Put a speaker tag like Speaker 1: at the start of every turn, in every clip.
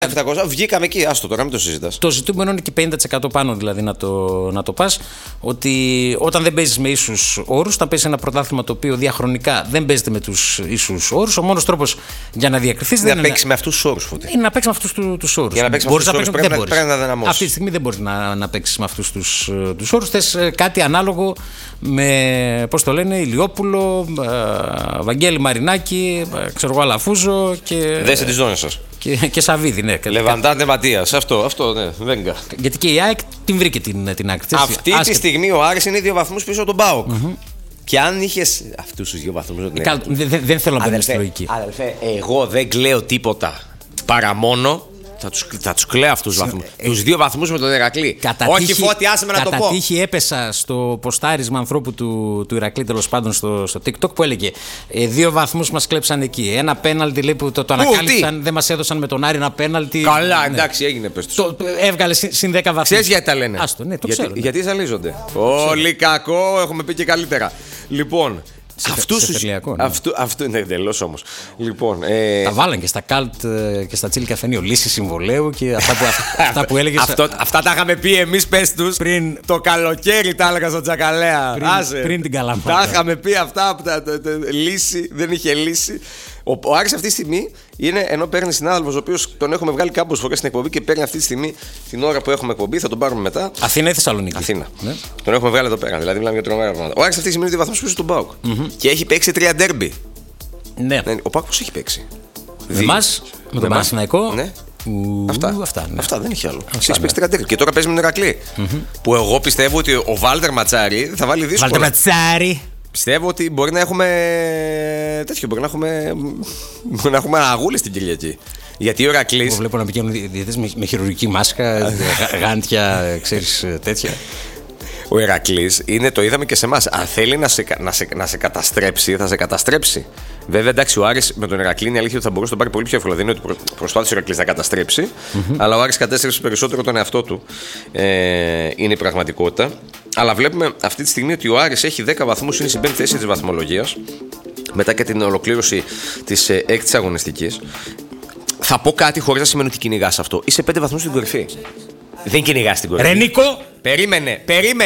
Speaker 1: 700, βγήκαμε εκεί, άστο τώρα, μην το συζητάς.
Speaker 2: Το ζητούμενο είναι και 50% πάνω δηλαδή να το πας. Ότι όταν δεν παίζεις με ίσους όρους, όταν παίζεις ένα πρωτάθλημα το οποίο διαχρονικά δεν παίζεται με τους ίσους όρους, ο μόνος τρόπος για να διακριθείς
Speaker 1: είναι να παίξεις με αυτούς τους όρους, Φωτή.
Speaker 2: Είναι να παίξεις με αυτούς τους όρους.
Speaker 1: Για να παίξεις με αυτούς τους όρους πρέπει να δυναμώσεις.
Speaker 2: Αυτή τη στιγμή δεν μπορείς να παίξεις με αυτούς τους όρους. Θες κάτι ανάλογο με, πώς το λένε, Ηλιόπουλο, Βαγγέλη Μαρινάκη, ξέρω εγώ, Αλαφούζο και.
Speaker 1: Δέστε τις ζώνες σας.
Speaker 2: Και Σαββίδη, ναι.
Speaker 1: Λεβαντάντε Ματίας, αυτό, ναι, Βέγγα.
Speaker 2: Γιατί και η ΑΕΚ την βρήκε την άκρη.
Speaker 1: Αυτή τη στιγμή ο Άρης είναι 2 βαθμούς πίσω από τον ΠΑΟΚ. Και αν είχες αυτούς τους 2 βαθμούς.
Speaker 2: Δεν θέλω να μπαίνω στη λογική.
Speaker 1: Αδελφέ, εγώ δεν κλαίω τίποτα παρά μόνο. Θα τους κλαίω αυτούς τους βαθμούς. Τους 2 βαθμούς με τον Ηρακλή. Όχι Φώτη, άσε με να το πω.
Speaker 2: Κατά τύχη έπεσα στο ποστάρισμα ανθρώπου του Ηρακλή, τέλος πάντων στο TikTok, που έλεγε 2 βαθμούς μας κλέψαν εκεί. Ένα πέναλτι λέει, που το ανακάλυψαν, δεν μας έδωσαν με τον Άρη ένα πέναλτι.
Speaker 1: Καλά, εντάξει, έγινε πες τους.
Speaker 2: Έβγαλε συν 10 βαθμούς.
Speaker 1: Ξέρεις γιατί τα λένε?
Speaker 2: Άστο, ναι, το ξέρω.
Speaker 1: Γιατί ζαλίζονται. Πολύ κακό, έχουμε πει και καλύτερα. Λοιπόν. Αυτό είναι εντελώς όμως. Λοιπόν,
Speaker 2: τα βάλαν και στα καλτ και στα τσίλι καφενείο. Λύση συμβολέου και αυτά που έλεγες.
Speaker 1: Αυτά τα είχαμε πει εμείς, πες τους. Πριν το καλοκαίρι τα έλεγα στο Τσακαλέα.
Speaker 2: Πριν την Καλαμάτα.
Speaker 1: Τα είχαμε πει αυτά. Λύση, δεν είχε λύση. Ο Άρης αυτή τη στιγμή είναι, ενώ παίρνει συνάδελφος, ο οποίος τον έχουμε βγάλει κάποιες φορές στην εκπομπή και παίρνει αυτή τη στιγμή την ώρα που έχουμε εκπομπή, θα τον πάρουμε μετά.
Speaker 2: Αθήνα ή Θεσσαλονίκη?
Speaker 1: Αθήνα. Ναι. Τον έχουμε βγάλει εδώ πέρα, δηλαδή μιλάμε για τρομερά πράγματα. Ο Άρης αυτή τη στιγμή είναι 2 βαθμούς πίσω στον ΠΑΟΚ. Και έχει παίξει 3 ντέρμπι.
Speaker 2: Ναι.
Speaker 1: Ο ΠΑΟΚ πώς έχει παίξει?
Speaker 2: Με εμάς, με τον Παναθηναϊκό.
Speaker 1: Ναι.
Speaker 2: Ναι.
Speaker 1: Αυτά δεν έχει άλλο. Έχει παίξει 3 ντέρμπι. Και τώρα παίζει με τον Ηρακλή. Που εγώ πιστεύω ότι ο Βάλτερ Ματσάρη θα βάλει δύσκολα.
Speaker 2: Βάλτερ Ματσάρη.
Speaker 1: Πιστεύω ότι μπορεί να έχουμε τέτοιο, μπορεί να έχουμε αγούλες την Κυριακή. Γιατί ο Ηρακλής.
Speaker 2: Εγώ βλέπω να πηγαίνουν διαιτητές με χειρουργική μάσκα, γάντια, ξέρεις, τέτοια.
Speaker 1: Ο Ηρακλής είναι, το είδαμε και σε εμάς. Αν θέλει να σε καταστρέψει, θα σε καταστρέψει. Βέβαια, εντάξει, ο Άρης με τον Ηρακλή είναι αλήθεια ότι θα μπορούσε να τον πάρει πολύ πιο εύκολα. Δεν είναι ότι προσπάθησε ο Ηρακλής να καταστρέψει, αλλά ο Άρης κατέστρεψε περισσότερο τον εαυτό του. Είναι η πραγματικότητα. Αλλά βλέπουμε αυτή τη στιγμή ότι ο Άρης έχει 10 βαθμούς, είναι στην 5η θέση της βαθμολογίας, μετά και την ολοκλήρωση της 6ης αγωνιστικής. Θα πω κάτι χωρίς να σημαίνει ότι κυνηγάς αυτό. Είσαι 5 βαθμούς στην κορυφή. Δεν κυνηγάς την κορυφή.
Speaker 2: Ρε Νίκο!
Speaker 1: Περίμενε.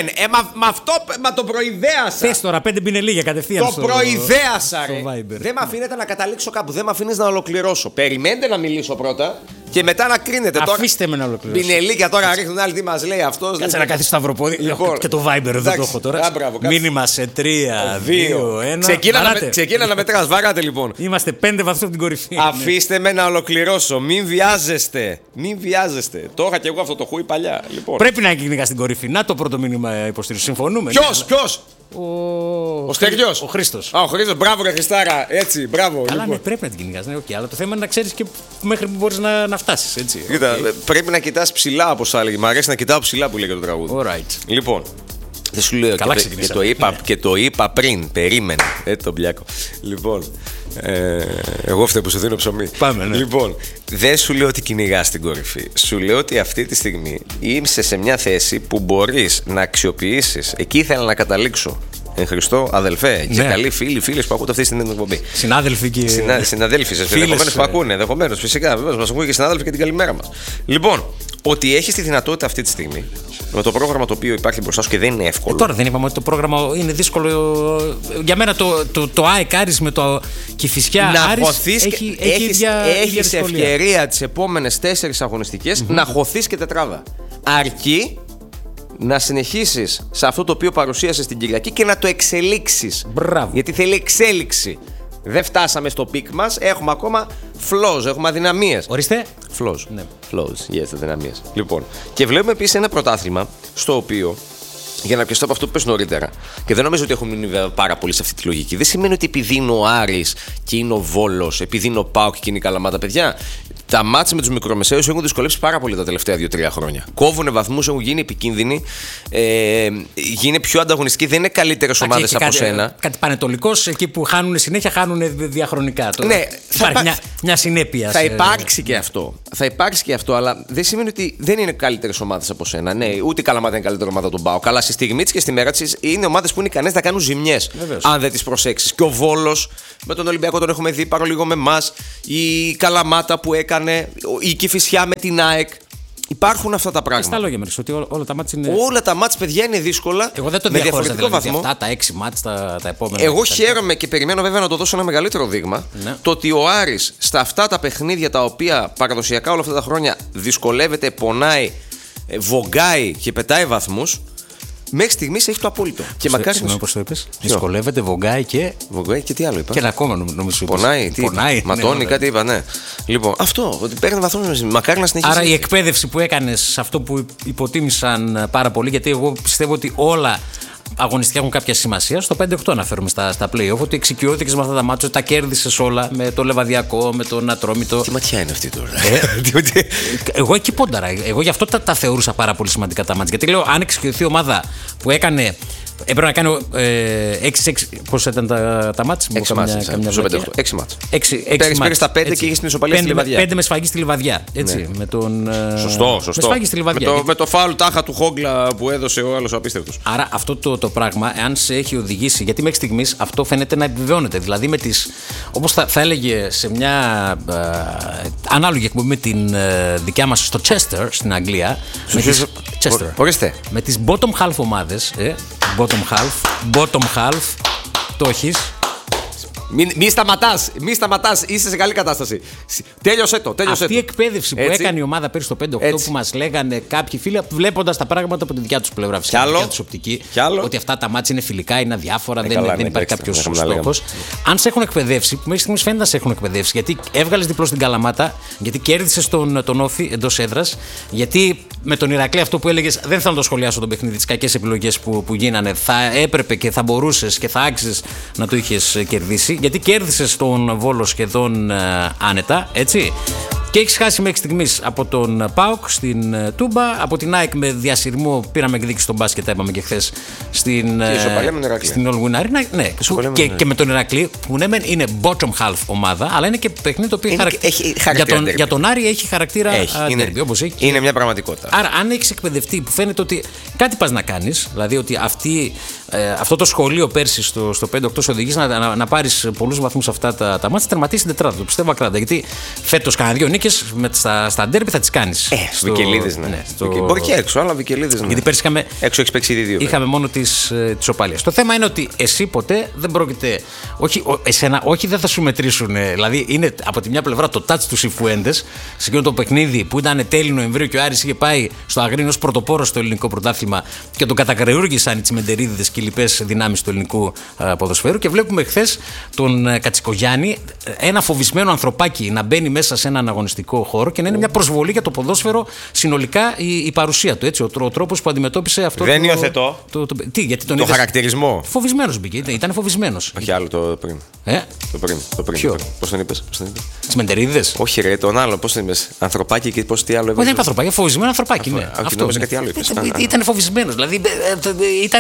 Speaker 1: Μα το προειδέασα.
Speaker 2: Θες τώρα 5 πινελίγια κατευθείαν.
Speaker 1: Το προειδέασα, ρε. Δεν με αφήνετε να καταλήξω κάπου. Δεν με αφήνεις να ολοκληρώσω. Περιμένετε να μιλήσω πρώτα και μετά να κρίνετε.
Speaker 2: Αφήστε με να ολοκληρώσω.
Speaker 1: Πινελίγια τώρα ρίχνουν άλλοι τι μας λέει αυτός.
Speaker 2: Κάτσε να κάθεις σταυροπόδι. Λοιπόν, και το Viber εδώ το έχω τώρα. Μήνυμα σε 3, 2, 1.
Speaker 1: Ξεκίνα να μετράς. Βάράτε λοιπόν.
Speaker 2: Είμαστε 5 βαθμούς από την κορυφή.
Speaker 1: Αφήστε με να ολοκληρώσω. Μην βιάζεστε. Το είχα και εγώ αυτό το χούι παλιά.
Speaker 2: Πρέπει να κυνηγάς την κορυφή. Να το πρώτο μήνυμα υποστήριξη. Συμφωνούμε.
Speaker 1: Ποιος? Ο Στεριός.
Speaker 2: Ο Χρήστος.
Speaker 1: Ο Χρήστος, μπράβο ρε Χριστάρα. Έτσι, μπράβο.
Speaker 2: Καλά, λοιπόν. Ναι, πρέπει να την κυνηγάς. Ναι, αλλά το θέμα είναι να ξέρεις και μέχρι που μπορείς να φτάσεις. Έτσι.
Speaker 1: Κοίτα, πρέπει να κοιτάς ψηλά, όπως έλεγε. Μ' αρέσει να κοιτάω ψηλά που λέει το τραγούδι.
Speaker 2: Alright.
Speaker 1: Λοιπόν. Δεν σου λέω και το είπα πριν. Περίμενε. Το μπλιάκο. Λοιπόν. Εγώ φταίω που σου δίνω ψωμί.
Speaker 2: Πάμε, ναι.
Speaker 1: Λοιπόν, δεν σου λέω ότι κυνηγάς την κορυφή. Σου λέω ότι αυτή τη στιγμή είσαι σε μια θέση που μπορείς να αξιοποιήσεις. Εκεί ήθελα να καταλήξω. Εν Χριστώ, αδελφέ, και καλοί φίλες που ακούτε αυτή την εκπομπή.
Speaker 2: Συνάδελφοι και.
Speaker 1: Συναδέλφοι σας, ενδεχομένως που ακούνε. Ενδεχομένως, φυσικά. Βεβαίως, μας ακούνε και συνάδελφοι και την καλημέρα μας. Λοιπόν, ότι έχεις τη δυνατότητα αυτή τη στιγμή, με το πρόγραμμα το οποίο υπάρχει μπροστά σου και δεν είναι εύκολο.
Speaker 2: Τώρα δεν είπαμε ότι το πρόγραμμα είναι δύσκολο. Για μένα το ΑΕΚ Άρης με το Κηφισιά Άρης
Speaker 1: έχεις ευκαιρία τις επόμενες 4 αγωνιστικές να χωθείς και τετράδα. Αρκεί να συνεχίσεις σε αυτό το οποίο παρουσίασες την Κυριακή και να το εξελίξεις.
Speaker 2: Μπράβο.
Speaker 1: Γιατί θέλει εξέλιξη. Δεν φτάσαμε στο πικ μας, έχουμε ακόμα flaws, έχουμε αδυναμίες.
Speaker 2: Ορίστε.
Speaker 1: Flaws. Ναι. Flaws, yes, αδυναμίες. Λοιπόν, και βλέπουμε επίσης ένα πρωτάθλημα στο οποίο, για να πιαστώ από αυτό που πες νωρίτερα, και δεν νομίζω ότι έχουν μείνει πάρα πολύ σε αυτή τη λογική. Δεν σημαίνει ότι επειδή είναι ο Άρης και είναι ο Βόλος, επειδή είναι ο ΠΑΟΚ και είναι η Καλαμάτα, παιδιά. Τα μάτς με τους μικρομεσαίους έχουν δυσκολέψει πάρα πολύ τα τελευταία 2-3 χρόνια. Κόβουνε βαθμούς, έχουν γίνει επικίνδυνοι, γίνει πιο ανταγωνιστικοί, δεν είναι καλύτερες ομάδες από σένα.
Speaker 2: Κάτι πανετολικός, εκεί που χάνουν συνέχεια, χάνουν διαχρονικά.
Speaker 1: Ναι,
Speaker 2: υπάρχει μια συνέπεια.
Speaker 1: Θα υπάρξει και αυτό. Θα υπάρξει και αυτό, αλλά δεν σημαίνει ότι δεν είναι καλύτερες ομάδες από σένα. Ναι, ούτε η Καλαμάτα είναι καλύτερη ομάδα από τον ΠΑΟΚ. Αλλά στη στιγμή της και στη μέρα της είναι ομάδες που είναι ικανές να κάνουν ζημιές. Αν δεν τις προσέξεις. Και ο Βόλος με τον Ολυμπιακό τον έχουμε δει παρόλο λίγο με εμάς. Η Καλαμάτα που έκανε έκανε, η Κηφισιά με την ΑΕΚ. Υπάρχουν αυτά τα πράγματα.
Speaker 2: Στα λόγια ότι όλα τα μάτς είναι.
Speaker 1: Όλα τα μάτς, παιδιά, είναι δύσκολα.
Speaker 2: Εγώ δεν το διαχώρισα δηλαδή, αυτά τα 6 μάτς τα επόμενα.
Speaker 1: Εγώ χαίρομαι και περιμένω βέβαια να το δώσω ένα μεγαλύτερο δείγμα. Ναι. Το ότι ο Άρης στα αυτά τα παιχνίδια τα οποία παραδοσιακά όλα αυτά τα χρόνια δυσκολεύεται, πονάει, βογκάει και πετάει βαθμούς. Μέχρι στιγμής έχει το απόλυτο. Και μακάρι.
Speaker 2: Συγγνώμη, πώς το είπες. Δυσκολεύεται, βογκάει και.
Speaker 1: Βογκάει και τι άλλο είπα.
Speaker 2: Και ένα ακόμα νομίζω.
Speaker 1: Πονάει, ματώνει, ναι, κάτι είπα, ναι. Λοιπόν, αυτό, ότι παίρνει βαθμούς. Μακάρι να συνεχίσει.
Speaker 2: Άρα η εκπαίδευση που έκανες, αυτό που υποτίμησαν πάρα πολύ, γιατί εγώ πιστεύω ότι όλα αγωνιστικά έχουν κάποια σημασία. Στο 5-8 αναφέρομαι στα play-off, ότι εξοικειώθηκες με αυτά τα μάτια, τα κέρδισες όλα με το Λεβαδιακό, με τον Ατρόμητο.
Speaker 1: Τι ματιά είναι αυτή τώρα.
Speaker 2: Εγώ εκεί πόνταρα. Εγώ γι' αυτό τα θεωρούσα πάρα πολύ σημαντικά τα μάτια. Γιατί λέω, αν εξοικειωθεί η ομάδα που έκανε. Έπρεπε να κάνω 6-6. Πώς ήταν τα μάτς?
Speaker 1: 6 μάτς. 6 μάτς. Πήρες τα 5 και είχες την ισοπαλία στη Λιβαδιά.
Speaker 2: 5 με σφαγή στη Λιβαδιά. Έτσι. Ναι. Με τον,
Speaker 1: σωστό.
Speaker 2: Με σφαγή στη Λιβαδιά.
Speaker 1: Με το φάουλ τάχα του Χόγκλα που έδωσε ο άλλος απίστευτος.
Speaker 2: Άρα αυτό το πράγμα, εάν σε έχει οδηγήσει, γιατί μέχρι στιγμής αυτό φαίνεται να επιβεβαιώνεται. Δηλαδή με τις. Όπως θα έλεγε σε μια ανάλογη εκπομπή με την δικιά μας στο Chester στην Αγγλία. Με τις bottom half ομάδες. Bottom half, το έχεις.
Speaker 1: Μη σταματάς, είσαι σε καλή κατάσταση. Τέλειωσε το.
Speaker 2: Αυτή η εκπαίδευση που έκανε η ομάδα πέρυσι στο 5-8 που μας λέγανε κάποιοι φίλοι, βλέποντας τα πράγματα από τη δικιά τους πλευρά, φυσικά, τη δικιά τους οπτική, ότι αυτά τα μάτια είναι φιλικά, είναι αδιάφορα, δεν υπάρχει κάποιος στόχος. Αν σε έχουν εκπαιδεύσει, που μέχρι στιγμής φαίνεται να σε έχουν εκπαιδεύσει, γιατί έβγαλες διπλό στην Καλαμάτα, γιατί κέρδισες τον Όφη εντός έδρας, γιατί με τον Ηρακλή αυτό που έλεγες, δεν θέλω να το σχολιάσω τον παιχνίδι, τις κακές επιλογές που γίνανε, θα έπρεπε και θα μπορούσες και θα άξιζες να το είχες κερδίσει. Γιατί κέρδισες τον Βόλο σχεδόν άνετα, έτσι. Και έχεις χάσει μέχρι στιγμής από τον ΠΑΟΚ στην Τούμπα, από την ΑΕΚ με διασυρμό πήραμε εκδίκηση στον μπάσκετ, είπαμε και χθες στην All Win Arena. Ναι, και με τον Ηρακλή, που ναι, είναι bottom half ομάδα, αλλά είναι και παιχνίδι το οποίο για τον Άρη έχει χαρακτήρα derby, όπως έχει.
Speaker 1: Είναι μια πραγματικότητα.
Speaker 2: Άρα, αν έχεις εκπαιδευτεί, που φαίνεται ότι κάτι πας να κάνεις, δηλαδή ότι αυτό το σχολείο πέρσι στο 5-8 σε οδηγείς να πάρεις πολλούς βαθμούς αυτά τα μάτια, τερματίσεις την τετράδα. Το πιστεύω ακράτα. Γιατί φέτος κανένα 2 νίκες στα ντέρμπι θα τις κάνεις.
Speaker 1: Βικελίδες, ναι. Μπορεί και έξω, αλλά Βικελίδες, ναι.
Speaker 2: Γιατί πέρσι
Speaker 1: έξω έχεις παίξει ήδη 2.
Speaker 2: Είχαμε μόνο τις οπαλίες. Το θέμα είναι ότι εσύ ποτέ δεν πρόκειται. Όχι, δεν θα σου μετρήσουν. Δηλαδή είναι από τη μια πλευρά το touch του Σιφουέντες σε εκείνο το παιχνίδι που ήταν τέλη Νοεμβρίου και ο Άρης είχε πάει στο Αγρίνιο ως πρωτοπόρος στο ελληνικό πρωτάθλημα και τον κατακρεούργησαν οι τσιμεντερίδες και οι λοιπές δυνάμεις του ελληνικού ποδοσφαίρου. Και βλέπουμε χθες τον Κατσικογιάννη, ένα φοβισμένο ανθρωπάκι, να μπαίνει μέσα σε έναν αγωνιστικό χώρο και να είναι μια προσβολή για το ποδόσφαιρο συνολικά η παρουσία του. Έτσι, ο τρόπος που αντιμετώπισε αυτό.
Speaker 1: Δεν υιοθετώ.
Speaker 2: Γιατί τον
Speaker 1: το χαρακτηρισμό.
Speaker 2: Φοβισμένος μπήκε, ήταν φοβισμένος.
Speaker 1: Όχι άλλο το πριν. Το πριν. Πώς τον είπες?
Speaker 2: Τσιμεντερίδες.
Speaker 1: Όχι, ρε, τον άλλο, πώς τον είπες? Ανθρωπάκι και πώς τι άλλο είπες?
Speaker 2: Δεν είναι ανθρωπάκι, φοβισμένο ανθρωπάκι.
Speaker 1: Αυτό είναι κάτι άλλο.
Speaker 2: Ήταν φοβισμένος. Δηλαδή ήταν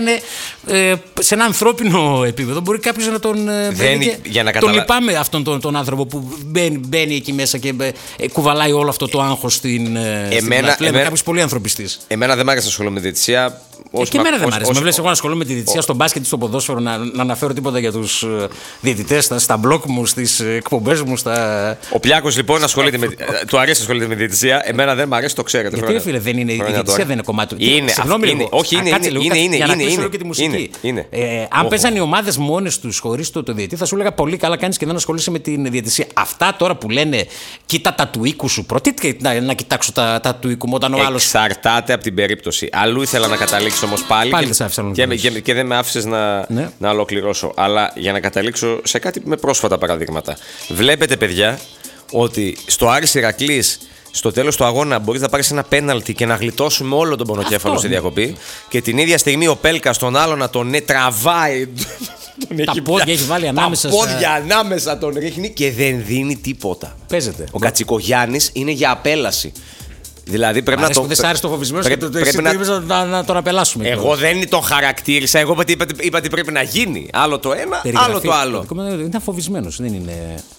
Speaker 2: σε ένα ανθρώπινο επίπεδο. Μπορεί κάποιος να τον. Τον λυπάμαι αυτόν τον άνθρωπο που μπαίνει εκεί μέσα και κουβαλάει όλο αυτό το άγχος στην. Λέμε κάποιος πολύ ανθρωπιστής.
Speaker 1: Εμένα δεν μ' άρεσε να ασχολούμαι με τη διαιτησία.
Speaker 2: Και εμένα δεν μ' αρέσει. Με βλέπεις εγώ να ασχολούμαι με τη διαιτησία στο μπάσκετ ή στο ποδόσφαιρο, να αναφέρω τίποτα για τους διαιτητές στα μπλοκ μου, στις εκπομπές μου.
Speaker 1: Ο Πλιάκος λοιπόν ασχολείται με. Του αρέσει να ασχολείται με τη διαιτησία. Εμένα δεν μ' αρέσει, το ξέρετε.
Speaker 2: Γιατί φίλε, δεν είναι η διαιτησία, δεν είναι κομμάτι του.
Speaker 1: Συγγνώμη λίγο. Όχι, είναι.
Speaker 2: Για να κλείσω λίγο και τη μουσική. Αν παίζαν οι ομάδες μόνες τους χωρίς το διαιτητή, θα σου έλεγα πολύ καλά κάνεις και δεν ασχολείσαι με την διαιτησία. Αυτά τώρα που λένε κοίτα τα του οίκου σου. Προτείνει να κοιτάξω τα του οίκου μου όταν ο άλλος.
Speaker 1: Εξαρτάται από την περίπτωση. Αλλού ήθελα να καταλήξω όμως πάλι και δεν με άφησες να ολοκληρώσω. Αλλά για να καταλήξω σε κάτι με πρόσφατα παραδείγματα. Βλέπετε, παιδιά, ότι στο Άρης Ηρακλής στο τέλος του αγώνα μπορείς να πάρεις ένα πέναλτι και να γλιτώσουμε όλο τον πονοκέφαλο στη διακοπή. Και την ίδια στιγμή ο Πέλκας τον άλλο να τον τραβάει.
Speaker 2: Τα πόδια έχει βάλει ανάμεσα.
Speaker 1: Τα πόδια ανάμεσα τον ρίχνει και δεν δίνει τίποτα.
Speaker 2: Παίζεται.
Speaker 1: Ο Κατσικογιάννης είναι για απέλαση. Δηλαδή πρέπει να
Speaker 2: τον. Δεν σ' άρεσε το φοβισμένο και πρέπει να τον απελάσουμε.
Speaker 1: Εγώ δεν τον χαρακτήρισα. Εγώ είπα τι πρέπει να γίνει. Άλλο το ένα, άλλο το άλλο.
Speaker 2: Ήταν φοβισμένος. Δεν είναι.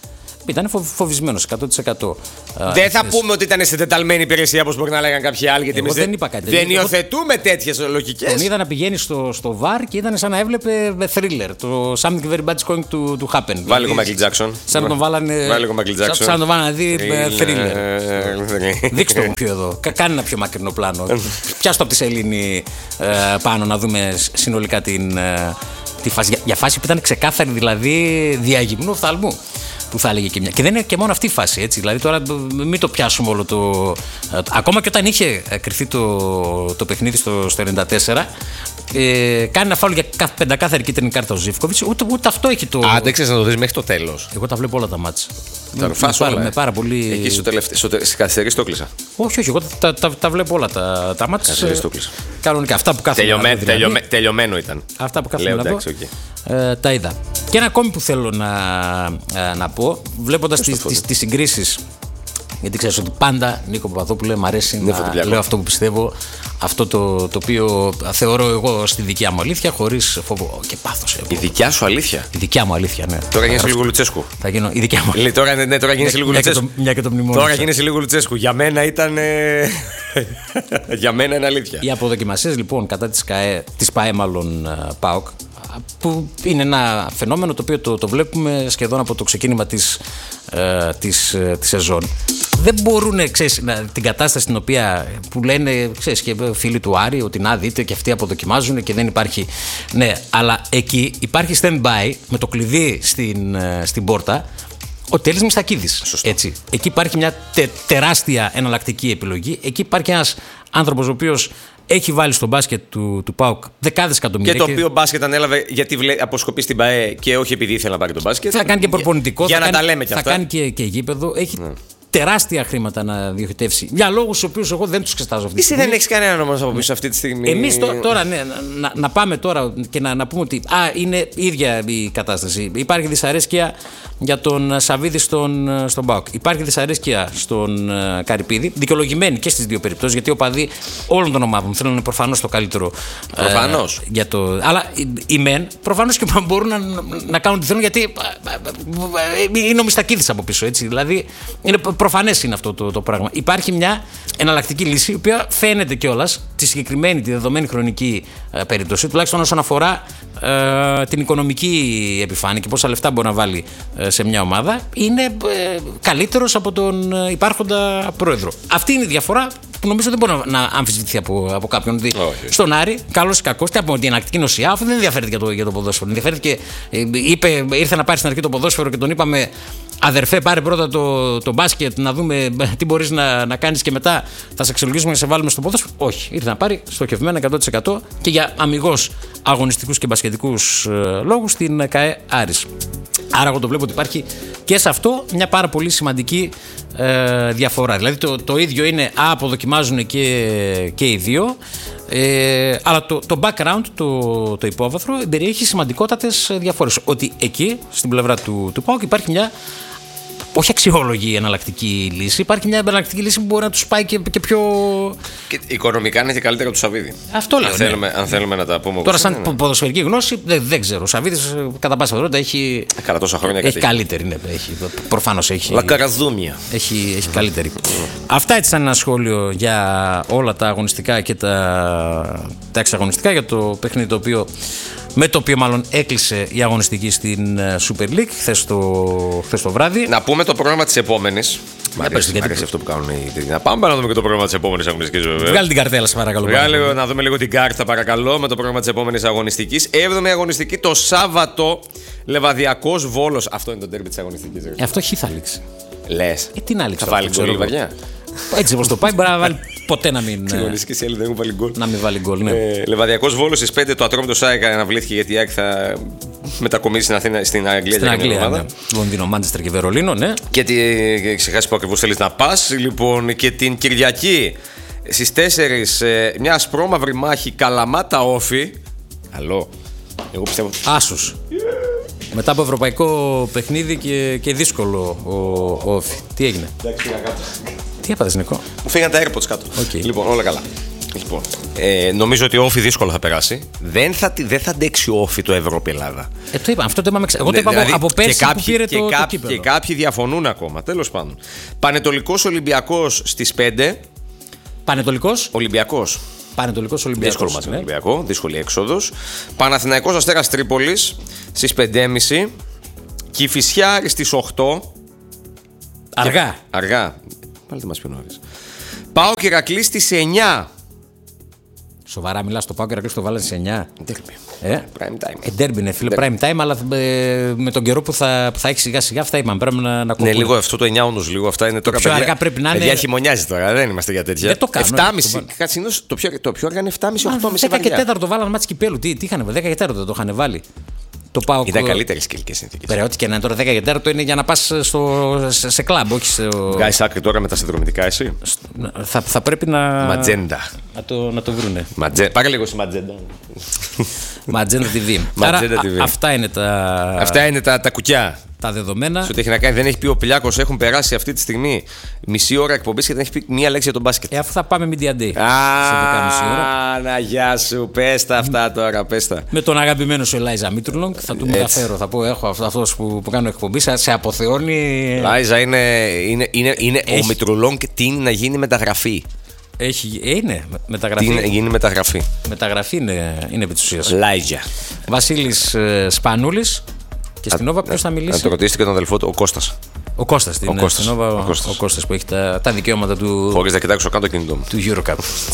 Speaker 2: Ήταν φοβισμένος 100%.
Speaker 1: Δεν θα πούμε ότι ήταν σε τεταλμένη υπηρεσία όπως μπορεί να λέγανε κάποιοι άλλοι. Γιατί
Speaker 2: εγώ δεν είπα κάτι.
Speaker 1: Δεν υιοθετούμε τέτοιες λογικές.
Speaker 2: Τον είδα να πηγαίνει στο βαρ και ήταν σαν να έβλεπε thriller. Το Something Very Bad is going to happen.
Speaker 1: Βάλε λίγο Michael Jackson.
Speaker 2: Σαν να τον βάλανε. Σαν να τον βάλανε να δει thriller. Δείξτε το μου πιο εδώ. Κάνε ένα πιο μακρινό πλάνο. Πιάσ' το από τη σελήνη πάνω να δούμε συνολικά τη φάση. Για φάση που ήταν ξεκάθαρη, δηλαδή διαγυμνού οφθαλμού. Που θα έλεγε και μια. Και δεν είναι και μόνο αυτή η φάση, έτσι. Δηλαδή τώρα μην το πιάσουμε όλο το. Ακόμα και όταν είχε κρυφθεί το παιχνίδι στο 94, κάνει ένα φάουλ για πεντακάθαρη κίτρινη κάρτα ο Ζίβκοβιτς. Ούτε αυτό έχει το.
Speaker 1: Δεν ξέρεις να το δεις μέχρι το τέλος.
Speaker 2: Εγώ τα βλέπω όλα τα μάτς.
Speaker 1: Με
Speaker 2: πάρα πολύ.
Speaker 1: Εκεί στις καθυστερήσεις το κλείσα.
Speaker 2: Όχι, εγώ τα βλέπω όλα τα μάτς.
Speaker 1: Καθυστερήσεις το κλείσα.
Speaker 2: Κανονικά. Αυτά που κάθομαι.
Speaker 1: Τελειωμένο ήταν.
Speaker 2: Αυτά που κάθομαι να δω. Τα είδα. Και ένα ακόμη που θέλω να πω, βλέποντας τις συγκρίσεις. Γιατί ξέρεις ότι πάντα, Νίκο Παπαδόπουλε, μου αρέσει να λέω αυτό που πιστεύω, αυτό το οποίο θεωρώ εγώ στη δικιά μου αλήθεια, χωρίς φόβο και πάθος.
Speaker 1: Η δικιά σου αλήθεια?
Speaker 2: Η δικιά μου αλήθεια, ναι.
Speaker 1: Τώρα γίνεσαι λίγο Λουτσέσκου.
Speaker 2: Θα γίνω η δικιά μου.
Speaker 1: Τώρα γίνεσαι λίγο Λουτσέσκου.
Speaker 2: Μια και το μνημόνιο.
Speaker 1: Τώρα γίνεσαι λίγο Λουτσέσκου. Για μένα ήταν. Για μένα είναι αλήθεια.
Speaker 2: Οι αποδοκιμασίες λοιπόν κατά της ΠΑΕ, μάλλον ΠΑΟΚ, που είναι ένα φαινόμενο το οποίο το βλέπουμε σχεδόν από το ξεκίνημα της σεζόν. Δεν μπορούν, ξέρεις, την κατάσταση την οποία που λένε, ξέρεις, και φίλοι του Άρη ότι να δείτε και αυτοί αποδοκιμάζουν και δεν υπάρχει. Ναι, αλλά εκεί υπάρχει stand-by με το κλειδί στην πόρτα ο Τέλης Μιστακίδης. Έτσι. Εκεί υπάρχει μια τεράστια εναλλακτική επιλογή. Εκεί υπάρχει ένας άνθρωπος ο οποίος έχει βάλει στο μπάσκετ του ΠΑΟΚ δεκάδες εκατομμύρια.
Speaker 1: Και το οποίο μπάσκετ ανέλαβε γιατί αποσκοπεί στην ΠΑΕ και όχι επειδή ήθελε να πάρει το μπάσκετ.
Speaker 2: Θα κάνει και προπονητικό.
Speaker 1: Για να τα λέμε κι αυτά.
Speaker 2: Θα κάνει και γήπεδο. Έχει τεράστια χρήματα να διοχετεύσει. Για λόγους τους οποίους εγώ δεν τους εξετάζω αυτή τη στιγμή.
Speaker 1: Εσύ δεν έχεις κανέναν όμως από πίσω αυτή τη στιγμή.
Speaker 2: Εμείς τώρα, ναι, να πάμε τώρα και να πούμε ότι είναι ίδια η κατάσταση. Υπάρχει δυσαρέσκεια για τον Σαββίδη στον ΠΑΟΚ. Υπάρχει δυσαρέσκεια στον Καρυπίδη. Δικαιολογημένη και στις δύο περιπτώσεις, γιατί οι οπαδοί όλων των ομάδων θέλουν προφανώς το καλύτερο.
Speaker 1: Προφανώς.
Speaker 2: Αλλά οι μεν προφανώς και μπορούν να κάνουν τι θέλουν, γιατί είναι ο Μιστακίδης από πίσω. Έτσι. Δηλαδή προφανές είναι αυτό το πράγμα. Υπάρχει μια εναλλακτική λύση, η οποία φαίνεται κιόλας τη συγκεκριμένη, τη δεδομένη χρονική περίπτωση, τουλάχιστον όσον αφορά την οικονομική επιφάνεια και πόσα λεφτά μπορεί να βάλει σε μια ομάδα, είναι καλύτερος από τον υπάρχοντα πρόεδρο. Αυτή είναι η διαφορά που νομίζω δεν μπορεί να αμφισβητηθεί από κάποιον. Στον Άρη, καλός ή κακός, τι από την εναλλακτική νοσιά, αφού δεν ενδιαφέρεται για το ποδόσφαιρο. Ενδιαφέρεται και ήρθε να πάρει στην αρχή το ποδόσφαιρο και τον είπαμε, αδερφέ, πάρε πρώτα το μπάσκετ, να δούμε τι μπορείς να κάνεις και μετά θα σε αξιολογήσουμε και σε βάλουμε στο ποδόσφαιρο. Όχι, ήρθε να πάρει στοχευμένα 100% και για αμιγώς αγωνιστικούς και μπασκετικούς λόγους την ΚΑΕ Άρης. Άρα εγώ το βλέπω ότι υπάρχει και σε αυτό μια πάρα πολύ σημαντική διαφορά. Δηλαδή το ίδιο είναι, αποδοκιμάζουν και οι δύο, αλλά το background, το υπόβαθρο περιέχει σημαντικότατες διαφορές. Ότι εκεί στην πλευρά του ΠΑΟΚ υπάρχει μια όχι αξιόλογη εναλλακτική λύση, υπάρχει μια εναλλακτική λύση που μπορεί να τους πάει και πιο.
Speaker 1: Και οικονομικά είναι και καλύτερα του Σαββίδη.
Speaker 2: Αυτό λέω.
Speaker 1: Αν θέλουμε να τα πούμε.
Speaker 2: Τώρα, σαν ποδοσφαιρική γνώση, δεν ξέρω. Ο Σαββίδης κατά πάσα πιθανότητα έχει.
Speaker 1: Καλά, τόσα χρόνια
Speaker 2: έχει καλύτερη. Ναι, προφανώς έχει.
Speaker 1: Λακαραδούμια.
Speaker 2: Έχει καλύτερη. Αυτά έτσι σαν ένα σχόλιο για όλα τα αγωνιστικά και τα εξαγωνιστικά, για το παιχνίδι με το οποίο μάλλον έκλεισε η αγωνιστική στην Super League χθες το βράδυ.
Speaker 1: Να πούμε το πρόγραμμα της επόμενης. Μ' αρέσει αυτό που κάνουν οι. Να πάμε να δούμε και το πρόγραμμα της επόμενης αγωνιστικής.
Speaker 2: Βγάλει την καρτέλα, σε παρακαλώ.
Speaker 1: Να δούμε λίγο την κάρτα, παρακαλώ, με το πρόγραμμα της επόμενης αγωνιστικής. 7η αγωνιστική το Σάββατο. Λεβαδιακός Βόλος. Αυτό είναι το ντέρμπι της αγωνιστικής.
Speaker 2: Αυτό χ θα λήξει.
Speaker 1: Λες.
Speaker 2: Τι να λήξει.
Speaker 1: Θα βάλει γκολ η Βαριά.
Speaker 2: Έτσι όπως το πάει, μπορεί να βάλει ποτέ να μην.
Speaker 1: Να
Speaker 2: μην βάλει γκολ. Ναι.
Speaker 1: Λεβαδιακός Βόλος στις 5 το Ατρόμητο ΣΑΕΚ αναβλήθηκε γιατί η ΑΕΚ θα μετακομίσει στην Αγγλία.
Speaker 2: Στην Αγγλία. Ναι. Λονδίνο, Μάντσεστερ και Βερολίνο, ναι.
Speaker 1: Και ξεχάσει που ακριβώς θέλεις να πας. Λοιπόν, και την Κυριακή στις 4 μια ασπρόμαυρη μάχη Καλαμάτα Όφη. Καλό. Εγώ πιστεύω.
Speaker 2: Άσος. Μετά από ευρωπαϊκό παιχνίδι και δύσκολο ο Όφη. Τι έγινε?
Speaker 1: Εντάξει, πήγα κάτω.
Speaker 2: Τι έπαθες, Νικό?
Speaker 1: Μου φύγαν τα AirPods κάτω.
Speaker 2: Okay.
Speaker 1: Λοιπόν, όλα καλά. Λοιπόν, νομίζω ότι ο Όφη δύσκολα θα περάσει. Δεν θα αντέξει ο Όφη το Ευρώπη-Ελλάδα.
Speaker 2: Το είπα, αυτό το είπαμε. Εγώ το είπα δηλαδή, από πέρσι που πήρε το κύπελλο.
Speaker 1: Και κάποιοι διαφωνούν ακόμα. Τέλος πάντων. Πανετολικός Ολυμπιακός στις 5.
Speaker 2: Πανετολικός
Speaker 1: Ολυμπιακός. Δύσκολο μάτι με Ολυμπιακό, δύσκολη έξοδος. Παναθηναϊκός Αστέρας Τρίπολης στις 5.30. Κηφισιά στις 8. Αργά. Πάλι δεν μας πιο νωρίς. ΠΑΟΚ Ηρακλής στις 9.
Speaker 2: Σοβαρά μιλάς, το ΠΑΟΚ Ηρακλής το βάλανε στις 9.
Speaker 1: Prime time.
Speaker 2: Ντέρμπι είναι φίλε, prime time, αλλά με τον καιρό που θα έχει σιγά σιγά αυτά είπαμε. Πρέπει να κοπούν.
Speaker 1: Ναι, λίγο αυτό το 9 όντως, λίγο αυτά είναι τώρα.
Speaker 2: Πιο αργά πρέπει να είναι.
Speaker 1: Παιδιά χειμωνιάζει τώρα, δεν είμαστε για τέτοια.
Speaker 2: Δεν το κάνουμε.
Speaker 1: 7.30. Το πιο αργά είναι 7.30-8.30.
Speaker 2: 10 και 4 το βάλανε μάτς κυπέλου. Τι είχαν, 10 και 4 το είχαν βάλει.
Speaker 1: Ήταν καλύτερες κυλικές συνθήκες.
Speaker 2: Πρέπει ό,τι και να είναι τώρα 10 και 4 είναι για να πας σε κλαμπ, όχι σε.
Speaker 1: Βγάζεις άκρη τώρα με τα συνδρομητικά, εσύ.
Speaker 2: Θα πρέπει να.
Speaker 1: Ματζέντα.
Speaker 2: Να το βρούνε.
Speaker 1: Πάρε λίγο στη Ματζέντα.
Speaker 2: Ματζέντα TV. Αυτά είναι τα κουκιά. Τα δεδομένα.
Speaker 1: Σε ό,τι έχει να κάνει, δεν έχει πει ο Πιλιάκος. Έχουν περάσει αυτή τη στιγμή μισή ώρα εκπομπής και δεν έχει πει μία λέξη για τον μπάσκετ.
Speaker 2: Αφού θα πάμε Media Day.
Speaker 1: Να γεια σου, πες τα αυτά τώρα, πες τα.
Speaker 2: Με τον αγαπημένο σου Ελάιζα Μίτρουλονγκ θα του μεταφέρω. Θα πω, έχω αυτός που κάνω εκπομπή, σε αποθεώνει.
Speaker 1: Ελάιζα είναι ο Μίτρουλονγκ, τι είναι να γίνει μεταγραφή.
Speaker 2: Είναι μεταγραφή.
Speaker 1: Τι είναι γίνει μεταγραφή.
Speaker 2: Μεταγραφή είναι επί της ουσίας.
Speaker 1: Λάιζα.
Speaker 2: Βασίλης Σπανούλης. Και στην Νόβα ποιος θα μιλήσει.
Speaker 1: Να το ρωτήσετε και τον αδελφό του, ο Κώστας.
Speaker 2: Ο Κώστας στην Νόβα. Ο Κώστας που έχει τα δικαιώματα του.
Speaker 1: Χωρίς να κοιτάξω καν το κινητό μου.
Speaker 2: Του Eurocup.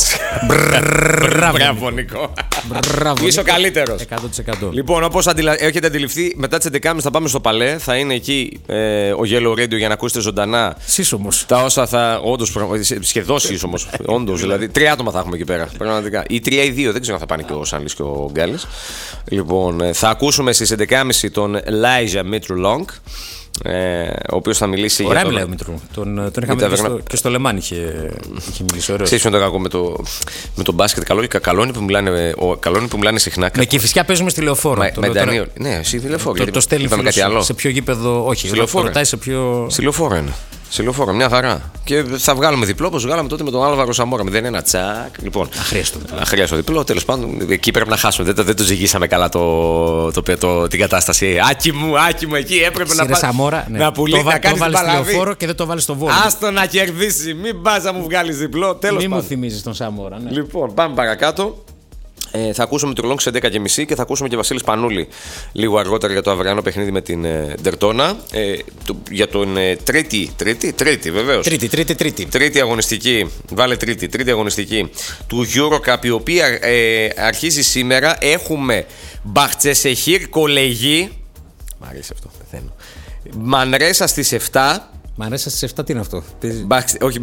Speaker 1: Μπράβο, Νικό. Είσαι ο καλύτερος.
Speaker 2: 100%.
Speaker 1: Λοιπόν, όπως έχετε αντιληφθεί, μετά τις 11.30 θα πάμε στο Παλέ. Θα είναι εκεί ο Yellow Radio για να ακούσετε ζωντανά.
Speaker 2: Σύσσωμος.
Speaker 1: Τα όσα θα. Όντως, σχεδόν σύσσωμος. Όντως, δηλαδή. 3 άτομα θα έχουμε εκεί πέρα. Πραγματικά. Ή 3 ή 2, δεν ξέρω αν θα πάνε και ο Σάνλης και ο Γκάλης. Λοιπόν, θα ακούσουμε στις 11.30 τον Elijah Mitru-Long. Ο οποίος θα μιλήσει.
Speaker 2: Ωραία, μιλάει ο Μητρού. Τον είχαμε δει και στο Λεμάν είχε μιλήσει. Ωραίος.
Speaker 1: Ξέρεις με το κακό με το μπάσκετ. Καλό είναι που μιλάνε συχνά.
Speaker 2: Με Κηφισιά παίζουμε στη Λεωφόρο.
Speaker 1: Με Ντανίολ. Ναι, εσύ τη Λεωφόρο.
Speaker 2: Το στέλνει σε ποιο γήπεδο. Όχι, ρωτάει σε ποιο.
Speaker 1: Στη Λεωφόρο είναι. Στη Λεωφόρο, μια χαρά. Και θα βγάλουμε διπλό όπως βγάλαμε τότε με τον Άλβαρο Σαμόρα. 0-1 τσακ. Λοιπόν, αχρίαστο διπλό. Τέλος πάντων, εκεί πρέπει να χάσουμε. Δεν το ζυγίσαμε καλά την κατάσταση. Άκη μου, εκεί έπρεπε να
Speaker 2: Σαμόρα, ναι.
Speaker 1: Να πουλήσει, να κάνει την
Speaker 2: Λεωφόρο και δεν το βάλει στο Βόλο.
Speaker 1: Άστο να κερδίσει, μην πας να μου βγάλεις διπλό. Τέλος πάντων.
Speaker 2: Μην μου θυμίζεις τον Σαμόρα. Ναι.
Speaker 1: Λοιπόν, πάμε παρακάτω. Θα ακούσουμε τον Λόγκ σε 11.30 και θα ακούσουμε και Βασίλη Σπανούλη λίγο αργότερα για το αυριανό παιχνίδι με την Ντερτόνα. Για τον τρίτη βεβαίως. Τρίτη αγωνιστική. Βάλε τρίτη αγωνιστική του EuroCup, η οποία αρχίζει σήμερα. Έχουμε Μπαχτσεσεχήρ Κολεγί. Μ' αρέσει αυτό, πεθαίνω. Μανρέσα στις 7.
Speaker 2: Μανρέσα στις 7 τι είναι αυτό?
Speaker 1: Όχι.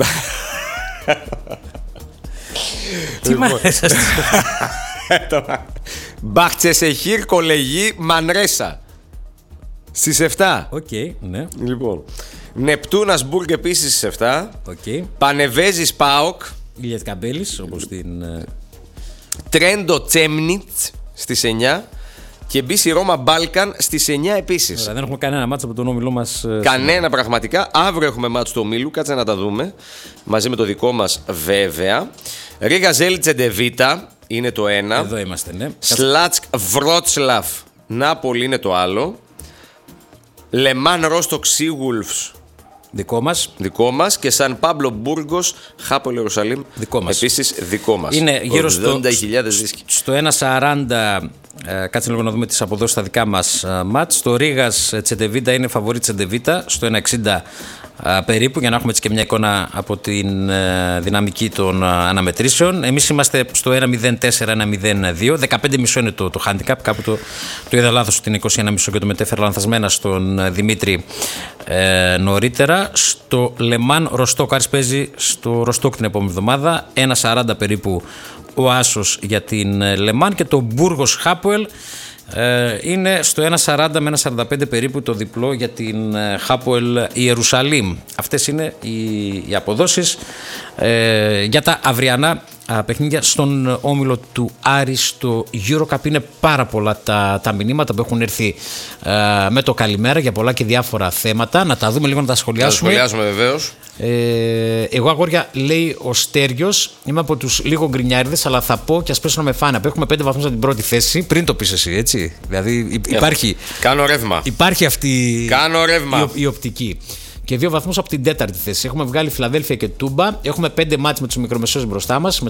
Speaker 2: Τι Μανρέσα στις 7?
Speaker 1: Μπαχτσεσεχήρ Κολεγί Μανρέσα στις 7.
Speaker 2: Οκ, ναι.
Speaker 1: Λοιπόν, Νεπτούνας Μπουργκ επίσης στις 7. Πανεβέζης ΠΑΟΚ.
Speaker 2: Ηλιατ Καμπέλης, όπως την.
Speaker 1: Τρέντο Τσέμνιτς στις 9. Και BC Ρώμα Μπάλκαν στις 9 επίσης.
Speaker 2: Δεν έχουμε κανένα μάτσο από τον όμιλό μας.
Speaker 1: Κανένα πραγματικά. Αύριο έχουμε μάτσο του ομίλου. Κάτσε να τα δούμε. Μαζί με το δικό μας βέβαια. Ρίγα Ζέλιτσε Ντεβίτα είναι το ένα.
Speaker 2: Εδώ είμαστε, ναι.
Speaker 1: Σλάτσκ Βρότσλαφ Νάπολη είναι το άλλο. Λεμάν Ρόστοκ Σίγουλφς. Δικό μας. Και Σαν Πάμπλο Μπούργος Χάπολ Ιερουσαλήμ. Επίσης δικό μας.
Speaker 2: Είναι γύρω στο
Speaker 1: 80.000 δίσκοι.
Speaker 2: Στο 1.40. Κάτσε λίγο να δούμε τις αποδόσεις στα δικά μας μάτς. Το Ρίγας Τσεντεβίτα είναι φαβορί Τσεντεβίτα στο 1.60 περίπου, για να έχουμε έτσι και μια εικόνα από την δυναμική των αναμετρήσεων. Εμείς είμαστε στο 1.04-1.02. 15,5 είναι το handicap. Κάπου το είδα λάθος ότι είναι 21,5 και το μετέφερα λανθασμένα στον Δημήτρη νωρίτερα. Στο Λεμάν Ροστόκ, Άρης παίζει στο Ροστόκ την επόμενη εβδομάδα. 1.40 περίπου ο άσος για την Λεμάν, και το Μπούργος Χάπουελ είναι στο 1.40 με 1.45 περίπου το διπλό για την Χάπουελ Ιερουσαλήμ. Αυτές είναι οι αποδόσεις για τα αυριανά παιχνίδια στον όμιλο του Άρη στο EuroCup. Είναι πάρα πολλά τα μηνύματα που έχουν έρθει με το καλημέρα για πολλά και διάφορα θέματα. Να τα δούμε λίγο, να τα σχολιάσουμε.
Speaker 1: Να τα σχολιάσουμε βεβαίως.
Speaker 2: Εγώ, αγόρια, λέει ο Στέριος, είμαι από τους λίγο γκρινιάριδες, αλλά θα πω και ας πέσω να με φάνε. Έχουμε 5 βαθμούς από την πρώτη θέση. Πριν το πεις εσύ, έτσι. Δηλαδή υπάρχει.
Speaker 1: Κάνω ρεύμα.
Speaker 2: Υπάρχει αυτή
Speaker 1: η
Speaker 2: οπτική. Και 2 βαθμούς από την 4η θέση. Έχουμε βγάλει Φιλαδέλφια και Τούμπα. Έχουμε 5 μάτς με τους μικρομεσαίους μπροστά μας.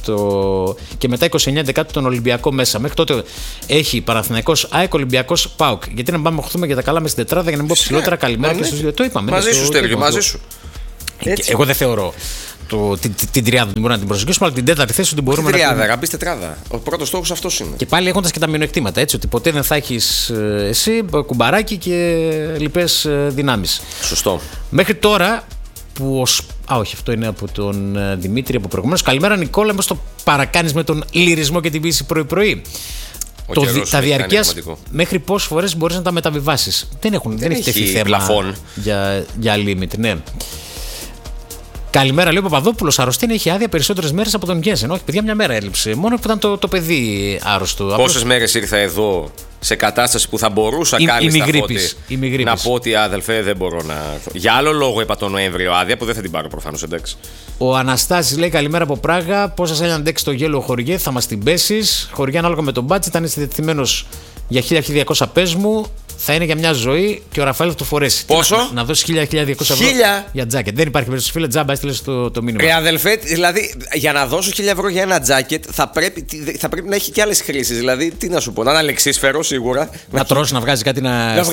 Speaker 2: Και μετά 29 Δεκάτου τον Ολυμπιακό μέσα. Μέχρι τότε έχει Παναθηναϊκός ΑΕΚ, Ολυμπιακός ΠΑΟΚ. Γιατί να πάμε χωθούμε για τα καλά με στην τετράδα για να μην πω ψηλότερα. Καλημέρα και στους δύο. Το είπαμε.
Speaker 1: Μαζί σου, Στέργιο, μαζί σου.
Speaker 2: Εγώ δεν θεωρώ την τριάδα την μπορούμε να την προσεγγίσουμε, αλλά την 4η θέση την μπορούμε να την.
Speaker 1: Τριάδα, μπει τετράδα. Ο πρώτος στόχος αυτός είναι.
Speaker 2: Και πάλι έχοντας και τα μειονεκτήματα, έτσι, ότι ποτέ δεν θα έχεις εσύ κουμπαράκι και λοιπές δυνάμεις.
Speaker 1: Σωστό.
Speaker 2: Μέχρι τώρα που όχι, αυτό είναι από τον Δημήτρη από προηγουμένως. Καλημέρα Νικόλα, μήπως το παρακάνεις με τον λυρισμό και την πίεση πρωί-πρωί. Τα διαρκείας μέχρι πόσες φορές μπορείς να τα μεταβιβάσεις. Δεν έχει τεθεί θέμα για limit, ναι. Καλημέρα, λέει ο Παπαδόπουλος. Αρρωστή έχει άδεια περισσότερες μέρες από τον Γκέσεν. Όχι, παιδιά, μια μέρα έλειψε. Μόνο που ήταν το παιδί άρρωστο.
Speaker 1: Πόσες μέρες ήρθα εδώ σε κατάσταση που θα μπορούσα κάλλιστα να πω ότι αδελφέ δεν μπορώ να. Για άλλο λόγο είπα τον Νοέμβριο άδεια που δεν θα την πάρω προφανώς, εντάξει.
Speaker 2: Ο Αναστάσης λέει καλημέρα από Πράγα. Πώς σας έλεγαν αντέξει το γέλο χωριέ, θα μας την πέσεις. Χωριά ανάλογα με τον budget, αν είσαι διατεθειμένος για 1.000-1.200 πες μου. Θα είναι για μια ζωή και ο Ραφαήλ θα το φορέσει.
Speaker 1: Πόσο?
Speaker 2: Να δώσει 1.000-1.200 ευρώ για τζάκετ. Δεν υπάρχει περίπτωση, φίλε, τζάμπα, έστειλε το μήνυμα.
Speaker 1: Αδελφέ, δηλαδή για να δώσω 1.000 ευρώ για ένα τζάκετ θα πρέπει να έχει και άλλες χρήσεις. Δηλαδή, τι να σου πω, να είναι αλεξίσφαιρο σίγουρα.
Speaker 2: Να τρώσει, να βγάζει κάτι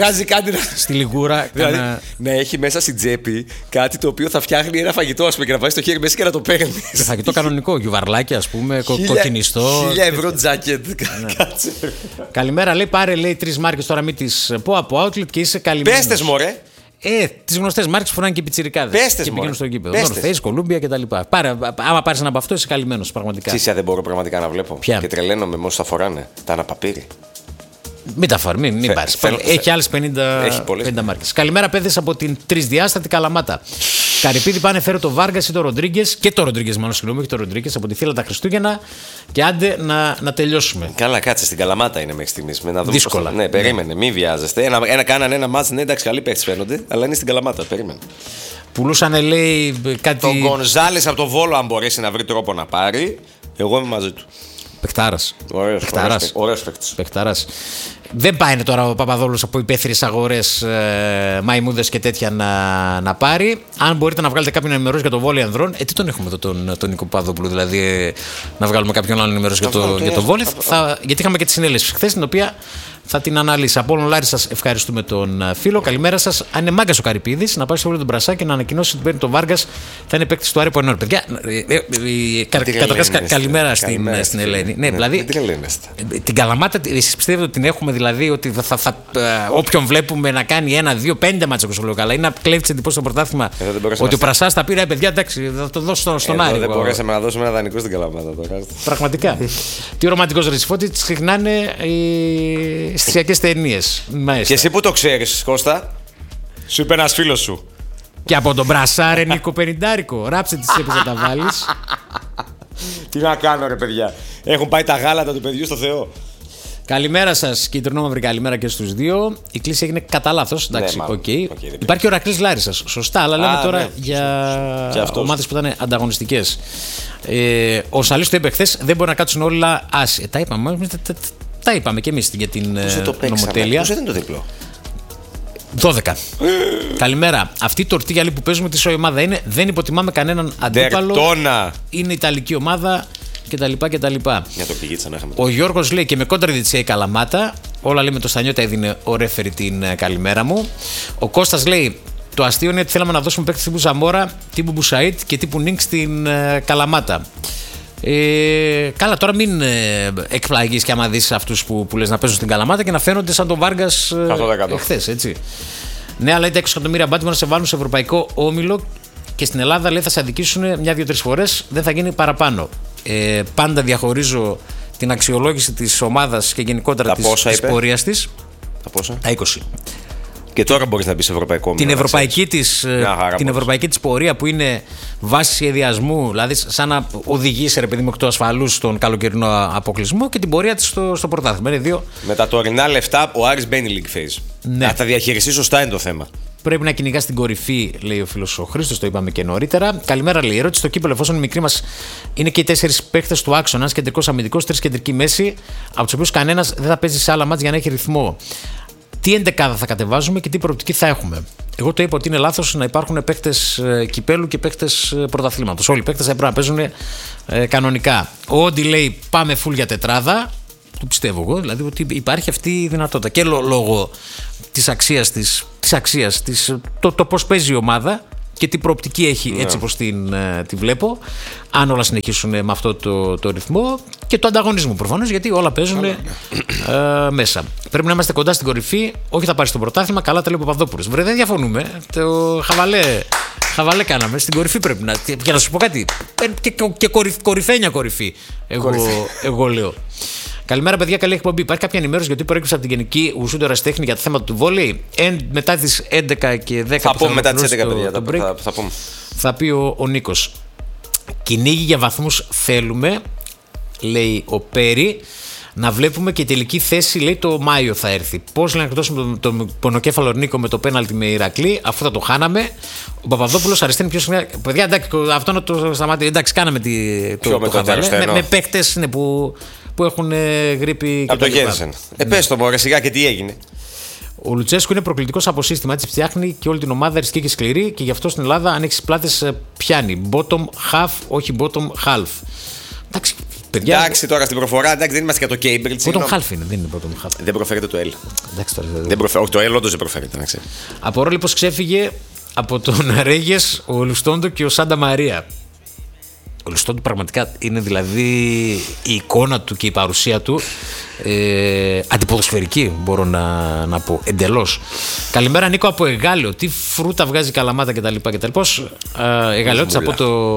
Speaker 2: στη λιγούρα.
Speaker 1: Δηλαδή, να έχει μέσα στην τσέπη κάτι το οποίο θα φτιάχνει ένα φαγητό, ας πούμε, και να βάζει το χέρι μέσα και να το παίρνει.
Speaker 2: Φαγητό κανονικό, γιουβαρλάκι, ας πούμε, κοκκινιστό.
Speaker 1: 1.000 ευρώ τζάκετ.
Speaker 2: Καλημέρα, λέει, πάρε 3 μάρκες τώρα, μην τις πω από outlet και είσαι καλυμμένος.
Speaker 1: Πέστες μωρέ.
Speaker 2: Τις γνωστές μάρκες που φοράνε και οι πιτσιρικάδες.
Speaker 1: Πέστες
Speaker 2: και πηγαίνουν στο γήπεδο.
Speaker 1: North
Speaker 2: Face, Columbia κτλ. Άμα πάρεις ένα από αυτό, είσαι καλυμμένος πραγματικά.
Speaker 1: Τσίσια δεν μπορώ πραγματικά να βλέπω.
Speaker 2: Ποια?
Speaker 1: Και τρελαίνομαι με όσους θα φοράνε. Τα αναπαπύρι.
Speaker 2: Μην τα φάρει, μην πάρεις. Έχει άλλες 50 μάρκες. Καλημέρα, παιδες από την τρισδιάστατη Καλαμάτα. Καρυπίδη, πάνε φέρω το Βάργας ή το Ροντρίγκες. Και το Ροντρίγκες, μάλλον συγγνώμη, όχι το Ροντρίγκες, από τη Θύλα τα Χριστούγεννα. Και άντε να τελειώσουμε.
Speaker 1: Καλά, κάτσε στην Καλαμάτα είναι μέχρι στιγμής.
Speaker 2: Δύσκολα.
Speaker 1: Ναι, περίμενε, μην βιάζεστε. Κάνανε ένα μάτς, ναι, εντάξει, καλοί παίκτες φαίνονται, αλλά είναι στην Καλαμάτα, περίμενε.
Speaker 2: Πουλούσανε, λέει, κάτι.
Speaker 1: Τον Γκονζάλες από το Βόλο, αν μπορέσει να βρει τρόπο να πάρει, εγώ είμαι μαζί του.
Speaker 2: Παιχτάρας.
Speaker 1: Ωραίος παίκτης.
Speaker 2: Παιχτάρας. Δεν πάει τώρα ο Παπαδόλος από υπαίθριες αγορές, μαϊμούδες και τέτοια να πάρει. Αν μπορείτε να βγάλετε κάποιον ενημερώσει για το βόλεϊ ανδρών, τι τον έχουμε εδώ τον Νίκο Παπαδόπουλο, δηλαδή να βγάλουμε κάποιον άλλον ενημερώσει για το βόλεϊ. Γιατί είχαμε και τη συνέλευση χθες, την οποία θα την αναλύσει. Από όλον Λάρη, σας ευχαριστούμε τον φίλο. Καλημέρα σας. Αν είναι μάγκας ο Καρυπίδης, να πάει στο βόλεϊ τον Μπρασά και να ανακοινώσει ότι παίρνει τον Βάργας, θα είναι παίκτης του Άρη Πονόρ. Παιδιά, καταρχάς καλημέρα στην Ελένη. Ναι, δηλαδή την Καλαμάτα, εσείς πιστεύετε ότι την έχουμε, δηλαδή ότι όποιον βλέπουμε να κάνει 1-2-5 μάτσα κοσμολογικά, ή να κλέβει τις εντυπώσεις στο πρωτάθλημα ότι ο Πρασάς θα πει παιδιά, εντάξει, θα το δώσω στον Άρη.
Speaker 1: Δεν μπορέσαμε να δώσουμε ένα δανεικό στην Καλαμάτα τώρα.
Speaker 2: Πραγματικά. Τι ρομαντικός Ρεσιφώτη, ξεχνάνε οι αισθησιακές ταινίες.
Speaker 1: Και εσύ που το ξέρεις, Κώστα? Σου είπε ένας φίλος σου.
Speaker 2: Και από τον Μπρασάρε Νίκο Πενιντάρικο. Ράψε τις έπαιζε να τα βάλεις.
Speaker 1: Τι να κάνω, ρε παιδιά. Έχουν πάει τα γάλατα του παιδιού στο Θεό.
Speaker 2: Καλημέρα σας, κυτρινόμαυρη καλημέρα και στους δύο. Η κλίση έγινε κατά λάθος. Εντάξει, Υπάρχει ο Ρακλής Λάρισσας. Σωστά, αλλά λέμε τώρα για ομάδες που ήταν ανταγωνιστικές. Ο Σαλής το είπε χθες, δεν μπορεί να κάτσουν όλα άσοι. Τα είπαμε και εμείς για την νομοτέλεια.
Speaker 1: Πώς ήταν το διπλό?
Speaker 2: 12. Καλημέρα. Αυτή η τορτίγια που παίζουμε τη σοϊ ομάδα είναι. Δεν υποτιμάμε κανέναν αντίπαλο.
Speaker 1: Τερτώνα.
Speaker 2: Είναι Ιταλική ομάδα κτλ.
Speaker 1: Για το πηγίτσα να είχαμε.
Speaker 2: Ο Γιώργος λέει και με κόντρα διετσία η Καλαμάτα. Όλα λέει με το Στανιώτα έδινε ο ρέφερη την καλημέρα μου. Ο Κώστας λέει το αστείο είναι ότι θέλαμε να δώσουμε παίκτες τύπου Ζαμόρα, τύπου Μπουσαΐτ και τύπου Νίνκ στην Καλαμάτα. Καλά, τώρα μην εκπλαγείς και άμα δεις αυτούς που λες να παίζουν στην Καλαμάτα και να φαίνονται σαν τον Βάργας χθες, έτσι. Ναι, αλλά είναι 6 εκατομμύρια μπάτι να σε βάλουν σε ευρωπαϊκό όμιλο και στην Ελλάδα λέει θα σε αδικήσουν 1-2-3 φορές, δεν θα γίνει παραπάνω. Πάντα διαχωρίζω την αξιολόγηση της ομάδας και γενικότερα της πορείας της.
Speaker 1: Τα πόσα?
Speaker 2: Τα 20.
Speaker 1: Και τώρα μπορείς να μπει σε ευρωπαϊκό
Speaker 2: την ευρωπαϊκή της πορεία που είναι βάση σχεδιασμού, δηλαδή σαν να οδηγήσει ρε παιδί μου εκ του ασφαλούς στον καλοκαιρινό αποκλεισμό, και την πορεία της στο πρωτάθλημα.
Speaker 1: Με τα τωρινά λεφτά ο Άρης μπαίνει league phase.
Speaker 2: Ναι.
Speaker 1: Να τα διαχειριστεί σωστά είναι το θέμα.
Speaker 2: Πρέπει να κυνηγά στην κορυφή, λέει ο φίλος ο Χρήστος, το είπαμε και νωρίτερα. Καλημέρα, λέει. Ερώτηση στο κύπελλο, εφόσον οι μικροί μας είναι και οι 4 παίκτες του άξονα, ένας κεντρικός αμυντικός, 3 κεντρικοί μέση, από τους οποίους κανένας δεν θα παίζει σε άλλα μάτς για να έχει ρυθμό. Τι εντεκάδα θα κατεβάζουμε και τι προοπτική θα έχουμε. Εγώ το είπα ότι είναι λάθος να υπάρχουν παίκτες κυπέλου και παίκτες πρωταθλήματος. Όλοι οι παίκτες θα πρέπει να παίζουν κανονικά. Ο Όντι λέει πάμε full για τετράδα. Το πιστεύω εγώ, δηλαδή ότι υπάρχει αυτή η δυνατότητα. Και λόγω της αξίας της, το πώς παίζει η ομάδα και τι προοπτική έχει, έτσι πως τη βλέπω, αν όλα συνεχίσουν με αυτό το ρυθμό, και το ανταγωνισμό προφανώς, γιατί όλα παίζουν μέσα. Πρέπει να είμαστε κοντά στην κορυφή, όχι θα πάρει στο πρωτάθλημα, καλά τα λέει ο Παπαδόπουλος. Βρε, δεν διαφωνούμε, το χαβαλέ κάναμε, στην κορυφή πρέπει να. Για να σου πω κάτι, και κορυφαίνια κορυφή, εγώ λέω. Καλημέρα, παιδιά. Καλή εκπομπή. Υπάρχει κάποια ενημέρωση γιατί προέκυψε από την Γενική Ουσούντο Ερασιτέχνη για το θέμα του βόλεϊ? Μετά τις 11 και 10
Speaker 1: θα πούμε μετά τις 11, παιδιά.
Speaker 2: Θα πει ο Νίκος. Κυνήγι για βαθμούς θέλουμε, λέει ο Πέρι. Να βλέπουμε και τελική θέση, λέει, το Μάιο θα έρθει. Πώς να εκδώσουμε τον πονοκέφαλο Νίκο με το πέναλτι με Ηρακλή, αφού θα το χάναμε? Ο Παπαδόπουλος αρισταίνει πιο συχνά. Παιδιά, εντάξει, αυτό να το σταματήσει. Εντάξει, κάναμε το χαβαλέ. Με παίκτες που έχουν γρίπη.
Speaker 1: Από το Γένσεν. Πες το μωρέ, σιγά, και τι έγινε.
Speaker 2: Ο Λουτσέσκου είναι προκλητικός από σύστημα. Έτσι φτιάχνει και όλη την ομάδα ρισκή και σκληρή, και γι' αυτό στην Ελλάδα, αν έχει πλάτες, πιάνει. Bottom half, όχι bottom half. Εντάξει, παιδιά.
Speaker 1: Εντάξει, τώρα στην προφορά, εντάξει, δεν είμαστε για το Cambridge.
Speaker 2: Bottom half είναι, δεν είναι bottom half.
Speaker 1: Δεν προφέρεται το L.
Speaker 2: Εντάξει,
Speaker 1: όχι, το L όντως δεν προφέρεται, να ξέρει.
Speaker 2: Απορώ πως ξέφυγε από τον Ρέγες, ο Λουστόντο και ο Σάντα Μαρία. Ο Λουστόντο πραγματικά είναι δηλαδή η εικόνα του και η παρουσία του αντιποδοσφαιρική, μπορώ να πω, εντελώς. Καλημέρα, Νίκο από Εγάλεο. Τι φρούτα βγάζει Καλαμάτα κτλ. Εγαλαιώτης από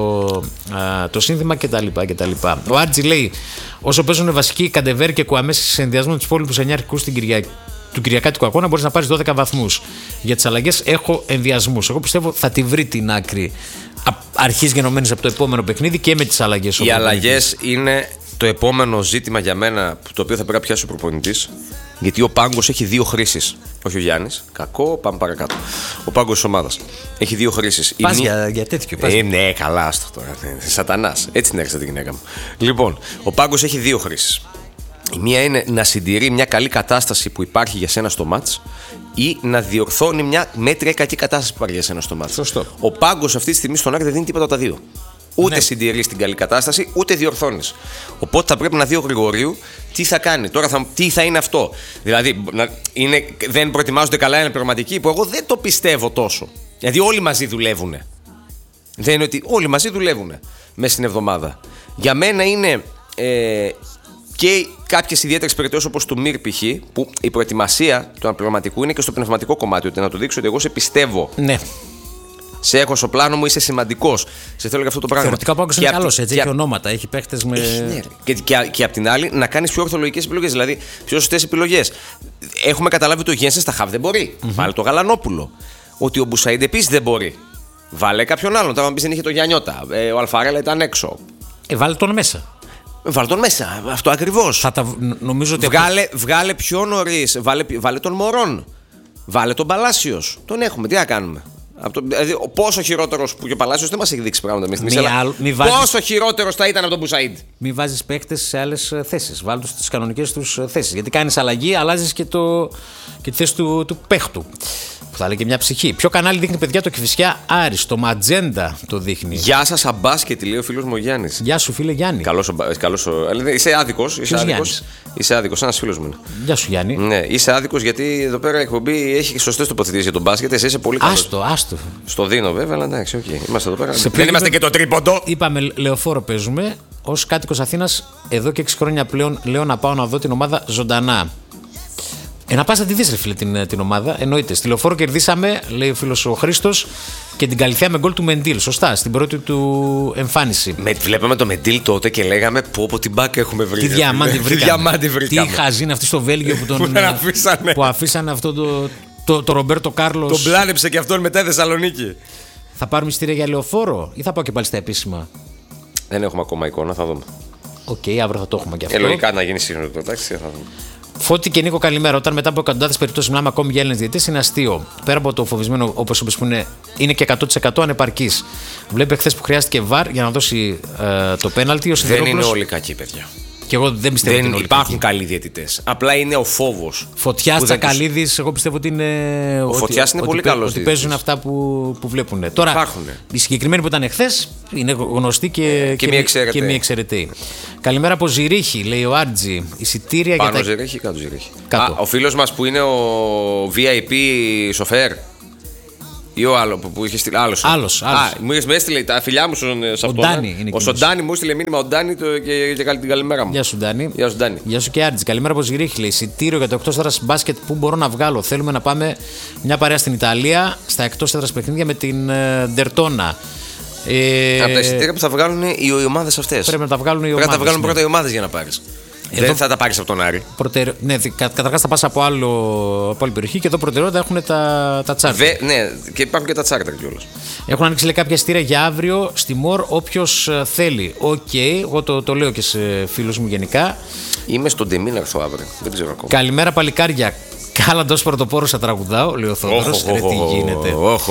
Speaker 2: το σύνθημα κτλ. Ο Άρτζι λέει: όσο παίζουν βασικοί Καντεβέρ και Κουαμέ σε ενδιασμό με τους υπόλοιπους 9 αρχικούς του Κυριακάτικου αγώνα, μπορείς να πάρεις 12 βαθμούς. Για τις αλλαγές έχω ενδιασμούς. Εγώ πιστεύω θα τη βρει την άκρη αρχής γενομένης από το επόμενο παιχνίδι και με τις αλλαγές.
Speaker 1: Οι αλλαγές είναι το επόμενο ζήτημα για μένα, το οποίο θα πρέπει να πιάσει ο προπονητής. Γιατί ο Πάγκος έχει 2 χρήσεις. Όχι ο Γιάννης. Κακό, πάμε παρακάτω. Ο Πάγκος της ομάδας έχει 2 χρήσεις.
Speaker 2: Πας για τέτοιο.
Speaker 1: Ναι, καλά, άστο τώρα. Σατανάς. Έτσι την έρχεσαι τη γυναίκα μου. Λοιπόν, ο Πάγκος έχει 2 χρήσεις. Η μία είναι να συντηρεί μια καλή κατάσταση που υπάρχει για σένα στο μάτς, ή να διορθώνει μια μέτρια κακή κατάσταση που υπάρχει για σένα στο μάτς.
Speaker 2: Σωστό.
Speaker 1: Ο Πάγκος αυτή τη στιγμή στον Άρη δεν δίνει τίποτα από τα δύο. Ούτε συντηρείς την καλή κατάσταση, ούτε διορθώνεις. Οπότε θα πρέπει να δει ο Γρηγορίου τι θα κάνει. Τώρα τι θα είναι αυτό. Δηλαδή, δεν προετοιμάζονται καλά, είναι πραγματικοί, που εγώ δεν το πιστεύω τόσο. Γιατί όλοι μαζί δουλεύουν. Δεν είναι ότι όλοι μαζί δουλεύουν μέσα στην εβδομάδα. Για μένα είναι. Και κάποιες ιδιαίτερες περιπτώσεις όπως του Μυρ π.χ., που η προετοιμασία του αναπληρωματικού είναι και στο πνευματικό κομμάτι. Ότι να του δείξω ότι εγώ σε πιστεύω.
Speaker 2: Ναι.
Speaker 1: Σε έχω στο πλάνο μου, είσαι σημαντικός. Σε θέλω για αυτό το πράγμα.
Speaker 2: Θεωρητικά ο Πάγκος είναι καλός, έτσι. Έχει ονόματα, έχει παίχτες με.
Speaker 1: Ναι. Και απ' την άλλη να κάνεις πιο ορθολογικές επιλογές, δηλαδή πιο σωστές επιλογές. Έχουμε καταλάβει ότι ο Γένσεν στα χαβ δεν μπορεί. Βάλε το Γαλανόπουλο. Ότι ο Μπουσαΐντ επίσης δεν μπορεί. Βάλε κάποιον άλλον. Τώρα, αν πει δεν είχε το Γιαννιώτα. Ο Αλφαρέλα ήταν έξω.
Speaker 2: Βάλε τον μέσα.
Speaker 1: Βάλε τον μέσα, αυτό ακριβώς.
Speaker 2: Νομίζω ότι
Speaker 1: βγάλε πιο νωρίς, βάλε τον Μωρόν. Βάλε τον Παλάσιος. Τον έχουμε, τι να κάνουμε. Δηλαδή, πόσο χειρότερος που και ο Παλάσιος δεν μας έχει δείξει πράγματα εμείς. Πόσο χειρότερος θα ήταν από τον Μπουσαΐντ.
Speaker 2: Μην βάζεις παίκτες σε άλλες θέσεις. Βάλε τους στις κανονικές τους θέσεις. Γιατί κάνεις αλλαγή, αλλάζεις και τη θέση του παίχτου. Που θα λέει και μια ψυχή. Ποιο κανάλι δείχνει, παιδιά, το Κηφισιά Άρης? Το Ματζέντα το δείχνει.
Speaker 1: Γεια σας, αμπάσκετ, λέει ο φίλος μου ο Γιάννης.
Speaker 2: Γεια σου, φίλε Γιάννη.
Speaker 1: Καλώς. Είσαι άδικος. Είσαι άδικος, ένας φίλος μου.
Speaker 2: Γεια σου, Γιάννη.
Speaker 1: Ναι, είσαι άδικος γιατί εδώ πέρα η εκπομπή έχει σωστές τοποθετήσεις για τον μπάσκετ. Εσύ είσαι πολύ καλός.
Speaker 2: Άστο.
Speaker 1: Στο δίνω, βέβαια, αλλά εντάξει, okay. Είμαστε εδώ πέρα. Δεν είμαστε και το τρίποντο.
Speaker 2: Είπαμε, λεωφόρο παίζουμε. Ως κάτοικος Αθήνας, εδώ και 6 χρόνια πλέον, λέω να πάω να δω την ομάδα ζωντανά. Να πας να τη δεις, ρε φίλε, την ομάδα. Εννοείται. Στη Λεωφόρο κερδίσαμε, λέει ο φίλος ο Χρήστος, και την Καλυθέα με γκολ του Μεντίλ. Σωστά, στην πρώτη του εμφάνιση.
Speaker 1: Βλέπαμε το Μεντίλ τότε και λέγαμε πω την μπάκα έχουμε βρει.
Speaker 2: Τι διαμάντι βρήκαμε. Τι χαζή είναι αυτή στο Βέλγιο που αφήσανε αυτό Το Ρομπέρτο Κάρλος.
Speaker 1: Τον πλάνεψε και αυτόν μετά Θεσσαλονίκη.
Speaker 2: Θα πάρουμε εισιτήρια για λεωφόρο ή θα πάω και πάλι στα επίσημα?
Speaker 1: Δεν έχουμε ακόμα εικόνα, θα δούμε.
Speaker 2: Οκ, αύριο θα το έχουμε και αυτό.
Speaker 1: Λογικά να γίνει σύγχρονο το τάξη, θα δούμε.
Speaker 2: Φώτη και Νίκο, καλημέρα. Όταν μετά από εκατοντάδες περιπτώσεις μιλάμε ακόμη για Έλληνες διαιτητές, είναι αστείο. Πέρα από το φοβισμένο, όπως είπες, που είναι και 100% ανεπαρκής. Βλέπει χθες που χρειάστηκε VAR για να δώσει το πέναλτι.
Speaker 1: Δεν είναι όλοι κακοί, παιδιά.
Speaker 2: Και εγώ δεν πιστεύω ότι είναι όλοι
Speaker 1: υπάρχουν καλοί διαιτητές. Απλά είναι ο φόβος.
Speaker 2: Φωτιάς, Τσακαλίδης, εγώ πιστεύω ότι είναι.
Speaker 1: Ο Φωτιάς είναι πολύ καλός.
Speaker 2: Ότι παίζουν αυτά που βλέπουν. Τώρα,
Speaker 1: υπάρχουνε.
Speaker 2: Οι συγκεκριμένοι που ήταν χθες είναι γνωστοί και μη εξαιρετοί. Καλημέρα από Ζηρίχη, λέει ο Άρτζη. Εισιτήρια
Speaker 1: πάνω
Speaker 2: για τα.
Speaker 1: Ζηρίχη, κάτω Ζηρίχη.
Speaker 2: Κάτω.
Speaker 1: Ο φίλος μας που είναι ο VIP σοφέρ. Ή ο άλλο που είχε στείλει. Άλλος. Μου έστειλε τα φιλιά μου σε αυτόν. Ο Σοντάνι μου έστειλε μήνυμα. Ο Ντάνι και την καλημέρα μου.
Speaker 2: Γεια σου, Ντάνι.
Speaker 1: Γεια
Speaker 2: σου και Άρτζη. Καλημέρα από Ζηρίχη. Λέει εισιτήριο για το εκτός έδρας μπάσκετ που μπορώ να βγάλω. Θέλουμε να πάμε μια παρέα στην Ιταλία στα εκτός έδρας παιχνίδια με την Ντερτόνα.
Speaker 1: Από τα εισιτήρια που θα βγάλουν οι ομάδες αυτές.
Speaker 2: Πρέπει να τα βγάλουν οι ομάδες.
Speaker 1: Πρέπει να τα βγάλουν πρώτα οι ομάδες για να πάρεις. Δεν θα τα πάρεις από τον Άρη.
Speaker 2: Ναι, καταρχάς θα πας από άλλη περιοχή και εδώ προτεραιότητα έχουν τα τσάρτερ.
Speaker 1: Ναι, και υπάρχουν και τα τσάρτερ κιόλας.
Speaker 2: Έχουν ανοίξει, λέει, κάποια εισιτήρια για αύριο στη ΜΟΡ όποιος θέλει. Οκ, εγώ το λέω και σε φίλους μου γενικά.
Speaker 1: Είμαι στον Τεμί να έρθω αύριο. Δεν ξέρω ακόμα.
Speaker 2: Καλημέρα, παλικάρια. Κάλαντος πρωτοπόρος θα τραγουδάω, λέει ο Θόδωρος. Τι γίνεται.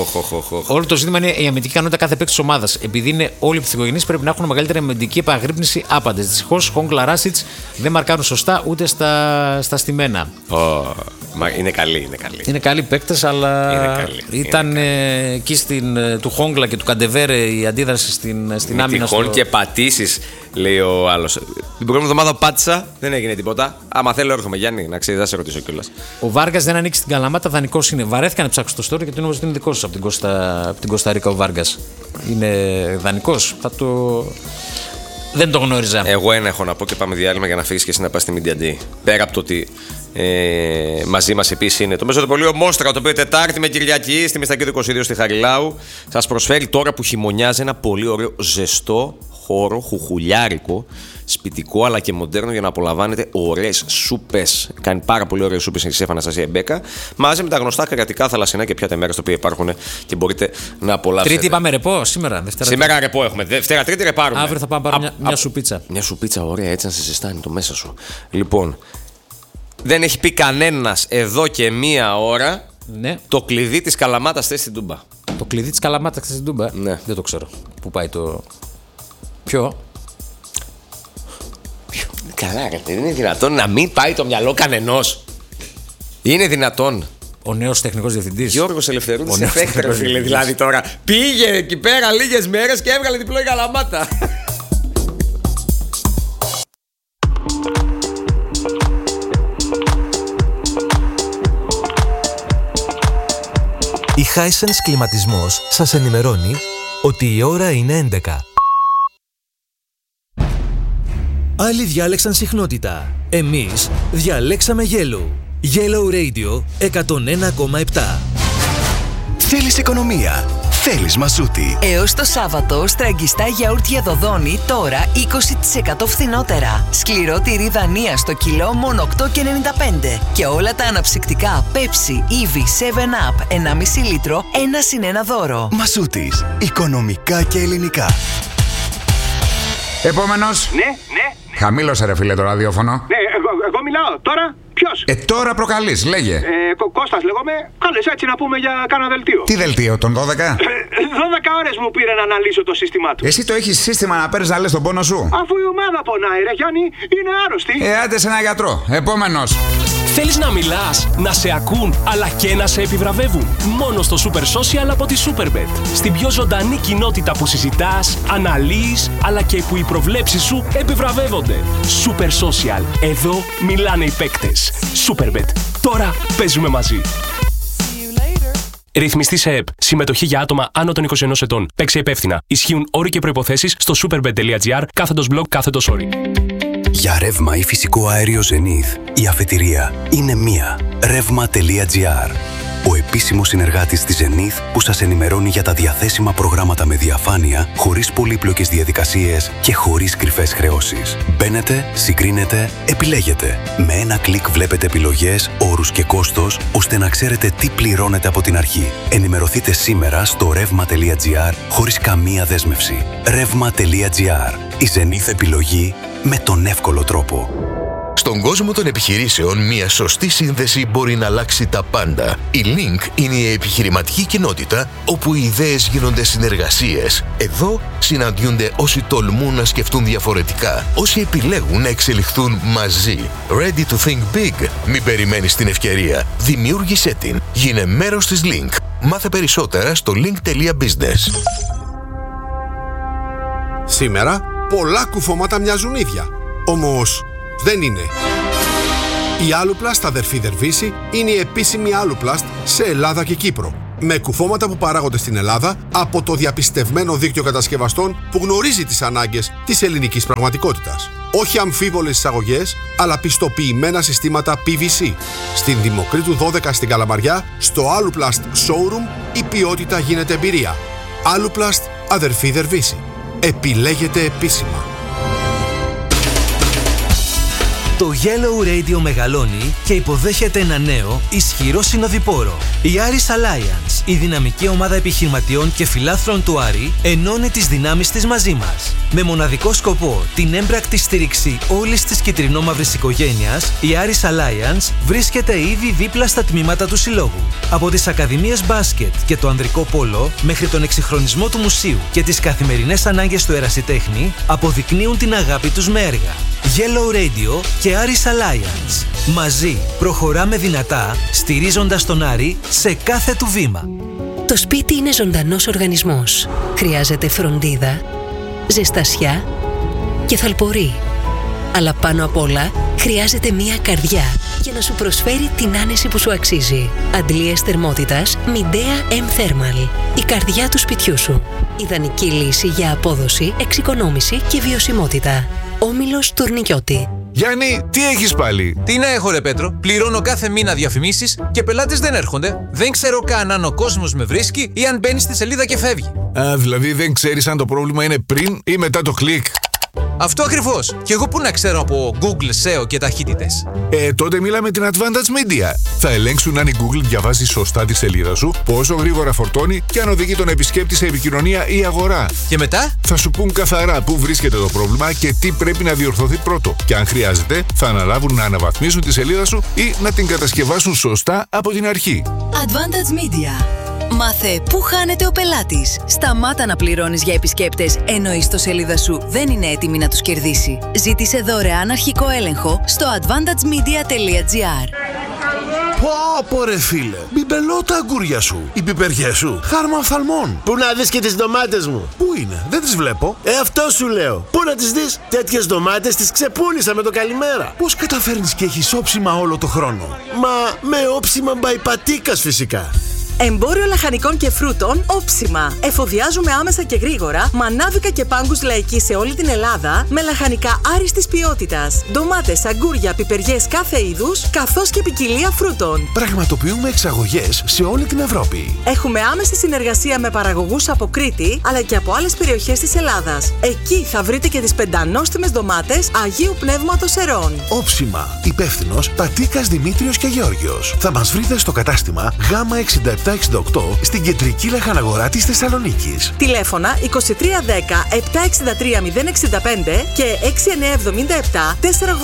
Speaker 2: Όλο το ζήτημα είναι η αμυντική ικανότητα κάθε παίκτη της ομάδας. Επειδή είναι όλοι ψυχογενείς, πρέπει να έχουν μεγαλύτερη αμυντική επαγρύπνηση άπαντες. Δυστυχώς, Χόγκλα, Ράσιτς δεν μαρκάρουν σωστά ούτε στα στημένα.
Speaker 1: Είναι καλή.
Speaker 2: Είναι καλοί παίκτες, αλλά ήταν εκεί του Χόγκλα και του Καντεβέρε η αντίδραση στην άμυνα.
Speaker 1: Τυχόν και πατήσεις, λέει ο άλλος. Την προηγούμενη εβδομάδα πάτησα, δεν έγινε τίποτα. Άμα θέλω, έρχομαι, Γιάννη, να ξέρει, θα σε ρωτήσω κιόλας.
Speaker 2: Ο Βάργας δεν ανήκει στην Καλαμάτα, δανεικός είναι. Βαρέθηκα να ψάξω το story γιατί νόμιζα ότι είναι δικός σου από την Κοσταρίκα ο Βάργας. Είναι δανεικός. Δεν το γνώριζα.
Speaker 1: Εγώ ένα έχω να πω και πάμε διάλειμμα για να φύγεις και εσύ να πας στη Media Day. Πέρα από το ότι μαζί μας επίσης είναι το Μεσοτοπολείο Μόστρα, το οποίο Τετάρτη με Κυριακή στη Μιστακίδου 22 στη Χαριλάου σας προσφέρει τώρα που χειμωνιάζει ένα πολύ ωραίο ζεστό χώρο, χουχουλιάρικο, σπιτικό αλλά και μοντέρνο για να απολαμβάνετε ωραίες σούπες. Κάνει πάρα πολύ ωραίες σούπες η Σεφ Αναστασία Μπέκα μαζί με τα γνωστά κρατικά θαλασσινά και πιάτα μέρες τα οποία υπάρχουν και μπορείτε να απολαύσετε.
Speaker 2: Τρίτη πάμε ρεπό σήμερα.
Speaker 1: Σήμερα ρεπό έχουμε. Δευτέρα, Τρίτη ρεπάρουμε.
Speaker 2: Αύριο θα πάμε πάρω μια σουπίτσα.
Speaker 1: Μια σουπίτσα, ωραία, έτσι να σε ζεστάνει το μέσα σου. Λοιπόν, δεν έχει πει κανένας εδώ και μία ώρα το κλειδί της Καλαμάτας θες στην Τούμπα.
Speaker 2: Το κλειδί της Καλαμάτας θες στην Τούμπα.
Speaker 1: Ναι.
Speaker 2: Δεν το ξέρω. Πού πάει το. Ποιο?
Speaker 1: Καλά, δεν είναι δυνατόν να μην πάει το μυαλό κανενός. Είναι δυνατόν.
Speaker 2: Ο νέος τεχνικός διευθυντής.
Speaker 1: Γιώργος Ελευθερούδης εφέκτρε, φίλε. Δηλαδή τώρα πήγε εκεί πέρα λίγες μέρες και έβγαλε διπλό η Καλαμάτα.
Speaker 3: Η Hisense Κλιματισμός σας ενημερώνει ότι η ώρα είναι 11. Άλλοι διάλεξαν συχνότητα. Εμείς διαλέξαμε Yellow. Yellow Radio 101,7.
Speaker 4: Θέλεις οικονομία. Θέλεις μασούτη.
Speaker 5: Έως το Σάββατο, στραγγιστά γιαούρτια Δοδόνη τώρα 20% φθηνότερα. Σκληρό τυρί Δανία στο κιλό μόνο 8,95. Και όλα τα αναψυκτικά Pepsi, Eevee, 7up, 1,5 λίτρο, 1+1 δώρο.
Speaker 4: Μασούτης. Οικονομικά και ελληνικά.
Speaker 6: Επόμενος.
Speaker 7: Ναι.
Speaker 6: Χαμήλωσε ρε φίλε το ραδιόφωνο.
Speaker 7: Ναι, εγώ μιλάω. Τώρα ποιος?
Speaker 6: Τώρα προκαλείς, λέγε.
Speaker 7: Κώστας λέγομαι. Κάλεσα έτσι να πούμε για κάνα δελτίο.
Speaker 6: Τι δελτίο, τον 12?
Speaker 7: 12 ώρες μου πήρε να αναλύσω το σύστημά του.
Speaker 6: Εσύ το έχεις σύστημα να παίρνεις να λες τον πόνο σου?
Speaker 7: Αφού η ομάδα πονάει ρε Γιάννη, είναι άρρωστη.
Speaker 6: Άντε σε ένα γιατρό. Επόμενος.
Speaker 8: Θέλεις να μιλάς, να σε ακούν, αλλά και να σε επιβραβεύουν? Μόνο στο Super Social από τη Superbet. Στην πιο ζωντανή κοινότητα που συζητάς, αναλύεις, αλλά και που οι προβλέψεις σου επιβραβεύονται. Super Social. Εδώ μιλάνε οι παίκτες. Superbet. Τώρα παίζουμε μαζί. Ρυθμιστή σε ΕΠ. Συμμετοχή για άτομα άνω των 21 ετών. Παίξε υπεύθυνα. Ισχύουν όροι και προϋποθέσεις στο superbet.gr/blog/όροι.
Speaker 4: Για ρεύμα ή φυσικό αέριο Zenith, η αφετηρία είναι μία. Ρεύμα.gr. Ο επίσημο συνεργάτης της Zenith που σας ενημερώνει για τα διαθέσιμα προγράμματα με διαφάνεια, χωρίς πολύπλοκες διαδικασίες και χωρίς κρυφές χρεώσεις. Μπαίνετε, συγκρίνετε, επιλέγετε. Με ένα κλικ βλέπετε επιλογές, όρους και κόστος, ώστε να ξέρετε τι πληρώνετε από την αρχή. Ενημερωθείτε σήμερα στο revma.gr χωρίς καμία δέσμευση. Revma.gr. Η Zenith επιλογή με τον εύκολο τρόπο.
Speaker 9: Στον κόσμο των επιχειρήσεων, μια σωστή σύνδεση μπορεί να αλλάξει τα πάντα. Η Link είναι η επιχειρηματική κοινότητα όπου οι ιδέες γίνονται συνεργασίες. Εδώ συναντιούνται όσοι τολμούν να σκεφτούν διαφορετικά, όσοι επιλέγουν να εξελιχθούν μαζί. Ready to think big. Μην περιμένεις την ευκαιρία. Δημιούργησέ την. Γίνε μέρος της Link. Μάθε περισσότερα στο link.business.
Speaker 10: Σήμερα πολλά κουφώματα μοιάζουν ίδια. Όμως δεν είναι. Η Aluplast αδερφή Δερβίση είναι η επίσημη Aluplast σε Ελλάδα και Κύπρο. Με κουφώματα που παράγονται στην Ελλάδα από το διαπιστευμένο δίκτυο κατασκευαστών που γνωρίζει τις ανάγκες της ελληνικής πραγματικότητας. Όχι αμφίβολες εισαγωγές, αλλά πιστοποιημένα συστήματα PVC. Στην Δημοκρίτου 12 στην Καλαμαριά, στο Aluplast Showroom, η ποιότητα γίνεται εμπειρία. Aluplast αδερφή Δερβίση. Επιλέγετε επίσημα.
Speaker 3: Το Yellow Radio μεγαλώνει και υποδέχεται ένα νέο, ισχυρό συνοδοιπόρο. Η Aris Alliance, η δυναμική ομάδα επιχειρηματιών και φιλάθλων του Άρη, ενώνει τις δυνάμεις της μαζί μας. Με μοναδικό σκοπό την έμπρακτη στήριξη όλης της κυτρινόμαυρης οικογένειας, η Aris Alliance βρίσκεται ήδη δίπλα στα τμήματα του Συλλόγου. Από τις ακαδημίες μπάσκετ και το ανδρικό πόλο, μέχρι τον εξυγχρονισμό του μουσείου και τις καθημερινές ανάγκες του ερασιτέχνη, αποδεικνύουν την αγάπη τους με έργα. Yellow Radio και Aris Alliance. Μαζί προχωράμε δυνατά, στηρίζοντας τον Άρη σε κάθε του βήμα.
Speaker 11: Το σπίτι είναι ζωντανός οργανισμός. Χρειάζεται φροντίδα, ζεστασιά και θαλπορή. Αλλά πάνω απ' όλα χρειάζεται μία καρδιά για να σου προσφέρει την άνεση που σου αξίζει. Αντλίες θερμότητας Midea M Thermal. Η καρδιά του σπιτιού σου. Ιδανική λύση για απόδοση, εξοικονόμηση και βιωσιμότητα. Όμιλος Τουρνικιώτη.
Speaker 12: Γιάννη, τι έχεις πάλι?
Speaker 13: Τι να έχω ρε Πέτρο, πληρώνω κάθε μήνα διαφημίσεις και πελάτες δεν έρχονται. Δεν ξέρω καν αν ο κόσμος με βρίσκει ή αν μπαίνει στη σελίδα και φεύγει.
Speaker 12: Α, δηλαδή δεν ξέρεις αν το πρόβλημα είναι πριν ή μετά το κλικ.
Speaker 13: Αυτό ακριβώς. Και εγώ πού να ξέρω από Google, SEO και ταχύτητες.
Speaker 12: Τότε μίλα με την Advantage Media. Θα ελέγξουν αν η Google διαβάζει σωστά τη σελίδα σου, πόσο γρήγορα φορτώνει και αν οδηγεί τον επισκέπτη σε επικοινωνία ή αγορά.
Speaker 13: Και μετά
Speaker 12: θα σου πούν καθαρά πού βρίσκεται το πρόβλημα και τι πρέπει να διορθωθεί πρώτο. Και αν χρειάζεται, θα αναλάβουν να αναβαθμίσουν τη σελίδα σου ή να την κατασκευάσουν σωστά από την αρχή.
Speaker 14: Advantage Media. Μάθε πού χάνεται ο πελάτης. Σταμάτα να πληρώνεις για επισκέπτες ενώ η ιστοσελίδα σου δεν είναι έτοιμη να τους κερδίσει. Ζήτησε δωρεάν αρχικό έλεγχο στο advantagemedia.gr.
Speaker 15: Πω ρε φίλε, μπιμπελώ τα αγκούρια σου. Οι πιπεριές σου, χάρμα οφθαλμών.
Speaker 16: Πού να δεις και τις ντομάτες μου?
Speaker 15: Πού είναι, δεν τις βλέπω.
Speaker 16: Αυτό σου λέω. Πού να τις δεις? Τέτοιες ντομάτες τις ξεπούλησα με το καλημέρα.
Speaker 15: Πώς καταφέρνεις και έχεις όψιμα όλο το χρόνο?
Speaker 16: Μα με όψιμα μπαϊπατίκας φυσικά.
Speaker 17: Εμπόριο λαχανικών και φρούτων Όψιμα. Εφοδιάζουμε άμεσα και γρήγορα μανάβικα και πάγκους λαϊκή σε όλη την Ελλάδα με λαχανικά άριστης ποιότητας. Ντομάτες, αγκούρια, πιπεριές κάθε είδους, καθώς και ποικιλία φρούτων.
Speaker 15: Πραγματοποιούμε εξαγωγές σε όλη την Ευρώπη.
Speaker 17: Έχουμε άμεση συνεργασία με παραγωγούς από Κρήτη αλλά και από άλλες περιοχές της Ελλάδας. Εκεί θα βρείτε και τις πεντανόστιμες ντομάτες Αγίου Πνεύματος Ερών.
Speaker 15: Όψιμα. Υπεύθυνος Πατίκας Δημήτριος και Γεώργιος. Θα μας βρείτε στο κατάστημα Γ 67 768 στην κεντρική λαχαναγορά της Θεσσαλονίκης.
Speaker 17: Τηλέφωνα 2310 763 065 και 6977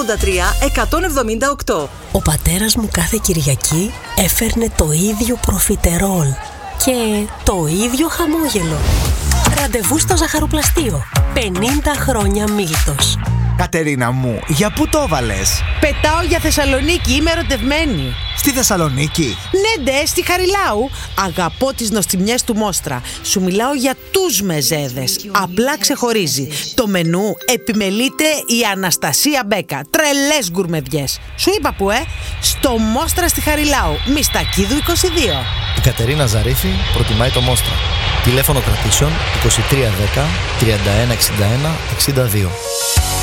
Speaker 17: 483 178.
Speaker 11: Ο πατέρας μου κάθε Κυριακή έφερνε το ίδιο προφιτερόλ και το ίδιο χαμόγελο. Ραντεβού στο ζαχαροπλαστείο. 50 χρόνια Μίλτος.
Speaker 18: Κατερίνα μου, για πού το βάλες?
Speaker 19: Πετάω για Θεσσαλονίκη, είμαι ερωτευμένη.
Speaker 18: Στη Θεσσαλονίκη?
Speaker 19: Ναι, στη Χαριλάου. Αγαπώ τις νοστιμιές του Μόστρα. Σου μιλάω για τους μεζέδες. Απλά ξεχωρίζει. Το μενού επιμελείται η Αναστασία Μπέκα. Τρελές γκουρμεδιές. Σου είπα που, στο Μόστρα στη Χαριλάου. Μιστακίδου 22.
Speaker 20: Η Κατερίνα Ζαρίφη προτιμάει το Μόστρα. Τηλέφωνο κρατήσεων 2310 3161 62.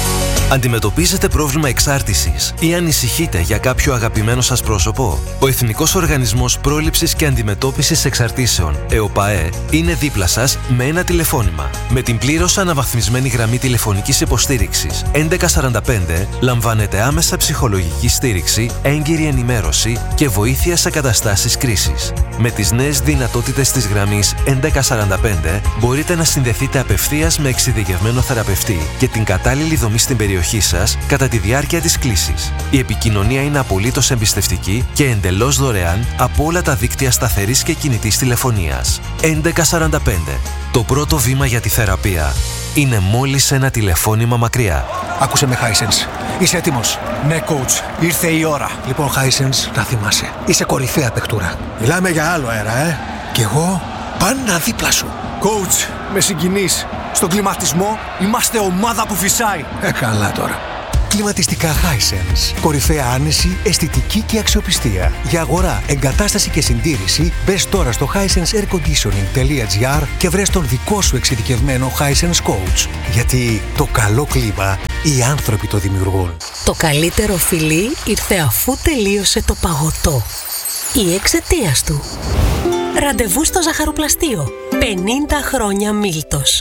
Speaker 3: Αντιμετωπίζετε πρόβλημα εξάρτησης ή ανησυχείτε για κάποιο αγαπημένο σας πρόσωπο? Ο Εθνικός Οργανισμός Πρόληψης και Αντιμετώπισης Εξαρτήσεων, ΕΟΠΑΕ, είναι δίπλα σας με ένα τηλεφώνημα. Με την πλήρως αναβαθμισμένη γραμμή τηλεφωνικής υποστήριξης 1145 λαμβάνετε άμεσα ψυχολογική στήριξη, έγκυρη ενημέρωση και βοήθεια σε καταστάσεις κρίσης. Με τις νέες δυνατότητες της γραμμής 1145 μπορείτε να συνδεθείτε απευθείας με εξειδικευμένο θεραπευτή και την κατάλληλη δομή στην περιοχή σας κατά τη διάρκεια της κλήσης. Η επικοινωνία είναι απολύτως εμπιστευτική και εντελώς δωρεάν από όλα τα δίκτυα σταθερής και κινητής τηλεφωνίας. 1145. Το πρώτο βήμα για τη θεραπεία είναι μόλις ένα τηλεφώνημα μακριά.
Speaker 21: Άκουσε με, Hisense. Είσαι έτοιμος? Ναι, coach. Ήρθε η ώρα. Λοιπόν, Hisense, να θυμάσαι. Είσαι κορυφαία παιχτούρα. Μιλάμε για άλλο αέρα, Κι εγώ πάντα δίπλα σου. Coach, με συγκινείς. Στον κλιματισμό είμαστε ομάδα που φυσάει. Καλά τώρα. Κλιματιστικά Hisense. Κορυφαία άνεση, αισθητική και αξιοπιστία. Για αγορά, εγκατάσταση και συντήρηση, μπες τώρα στο hisenseairconditioning.gr και βρες τον δικό σου εξειδικευμένο Hisense Coach. Γιατί το καλό κλίμα οι άνθρωποι το δημιουργούν.
Speaker 11: Το καλύτερο φιλί ήρθε αφού τελείωσε το παγωτό. Ή εξαιτίας του. Ραντεβού στο ζαχαροπλαστείο. 50 χρόνια Μίλτος.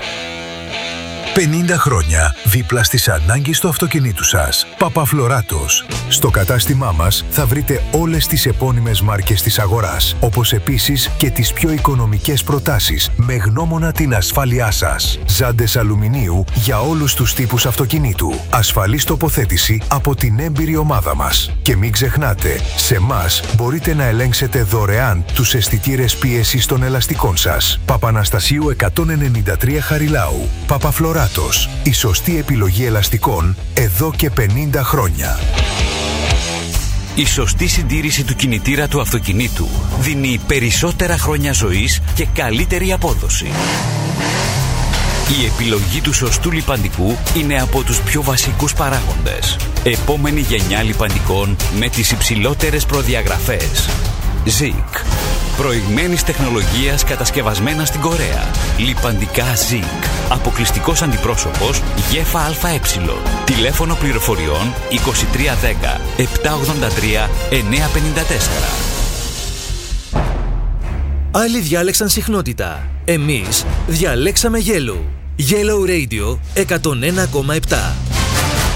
Speaker 12: 50 χρόνια δίπλα στις ανάγκες του αυτοκινήτου σας. Παπαφλωράτος. Στο κατάστημά μας θα βρείτε όλες τις επώνυμες μάρκες της αγοράς, όπως επίσης και τις πιο οικονομικές προτάσεις με γνώμονα την ασφάλειά σας. Ζάντες αλουμινίου για όλους τους τύπους αυτοκινήτου. Ασφαλής τοποθέτηση από την έμπειρη ομάδα μας. Και μην ξεχνάτε, σε εμάς μπορείτε να ελέγξετε δωρεάν τους αισθητήρες πίεσης των ελαστικών σας. Παπαναστασίου 193 Χαριλάου. Παπαφλωράτος. Η σωστή επιλογή ελαστικών εδώ και 50 χρόνια.
Speaker 22: Η σωστή συντήρηση του κινητήρα του αυτοκινήτου δίνει περισσότερα χρόνια ζωής και καλύτερη απόδοση. Η επιλογή του σωστού λιπαντικού είναι από τους πιο βασικούς παράγοντες. Επόμενη γενιά λιπαντικών με τις υψηλότερες προδιαγραφές. ZIC. Προηγμένης τεχνολογίας κατασκευασμένα στην Κορέα. Λιπαντικά ZIC. Αποκλειστικός αντιπρόσωπος ΓΕΦΑ-ΑΕ. Τηλέφωνο πληροφοριών 2310 783 954.
Speaker 3: Άλλοι διάλεξαν συχνότητα. Εμείς διαλέξαμε Yellow. Yellow Radio 101,7.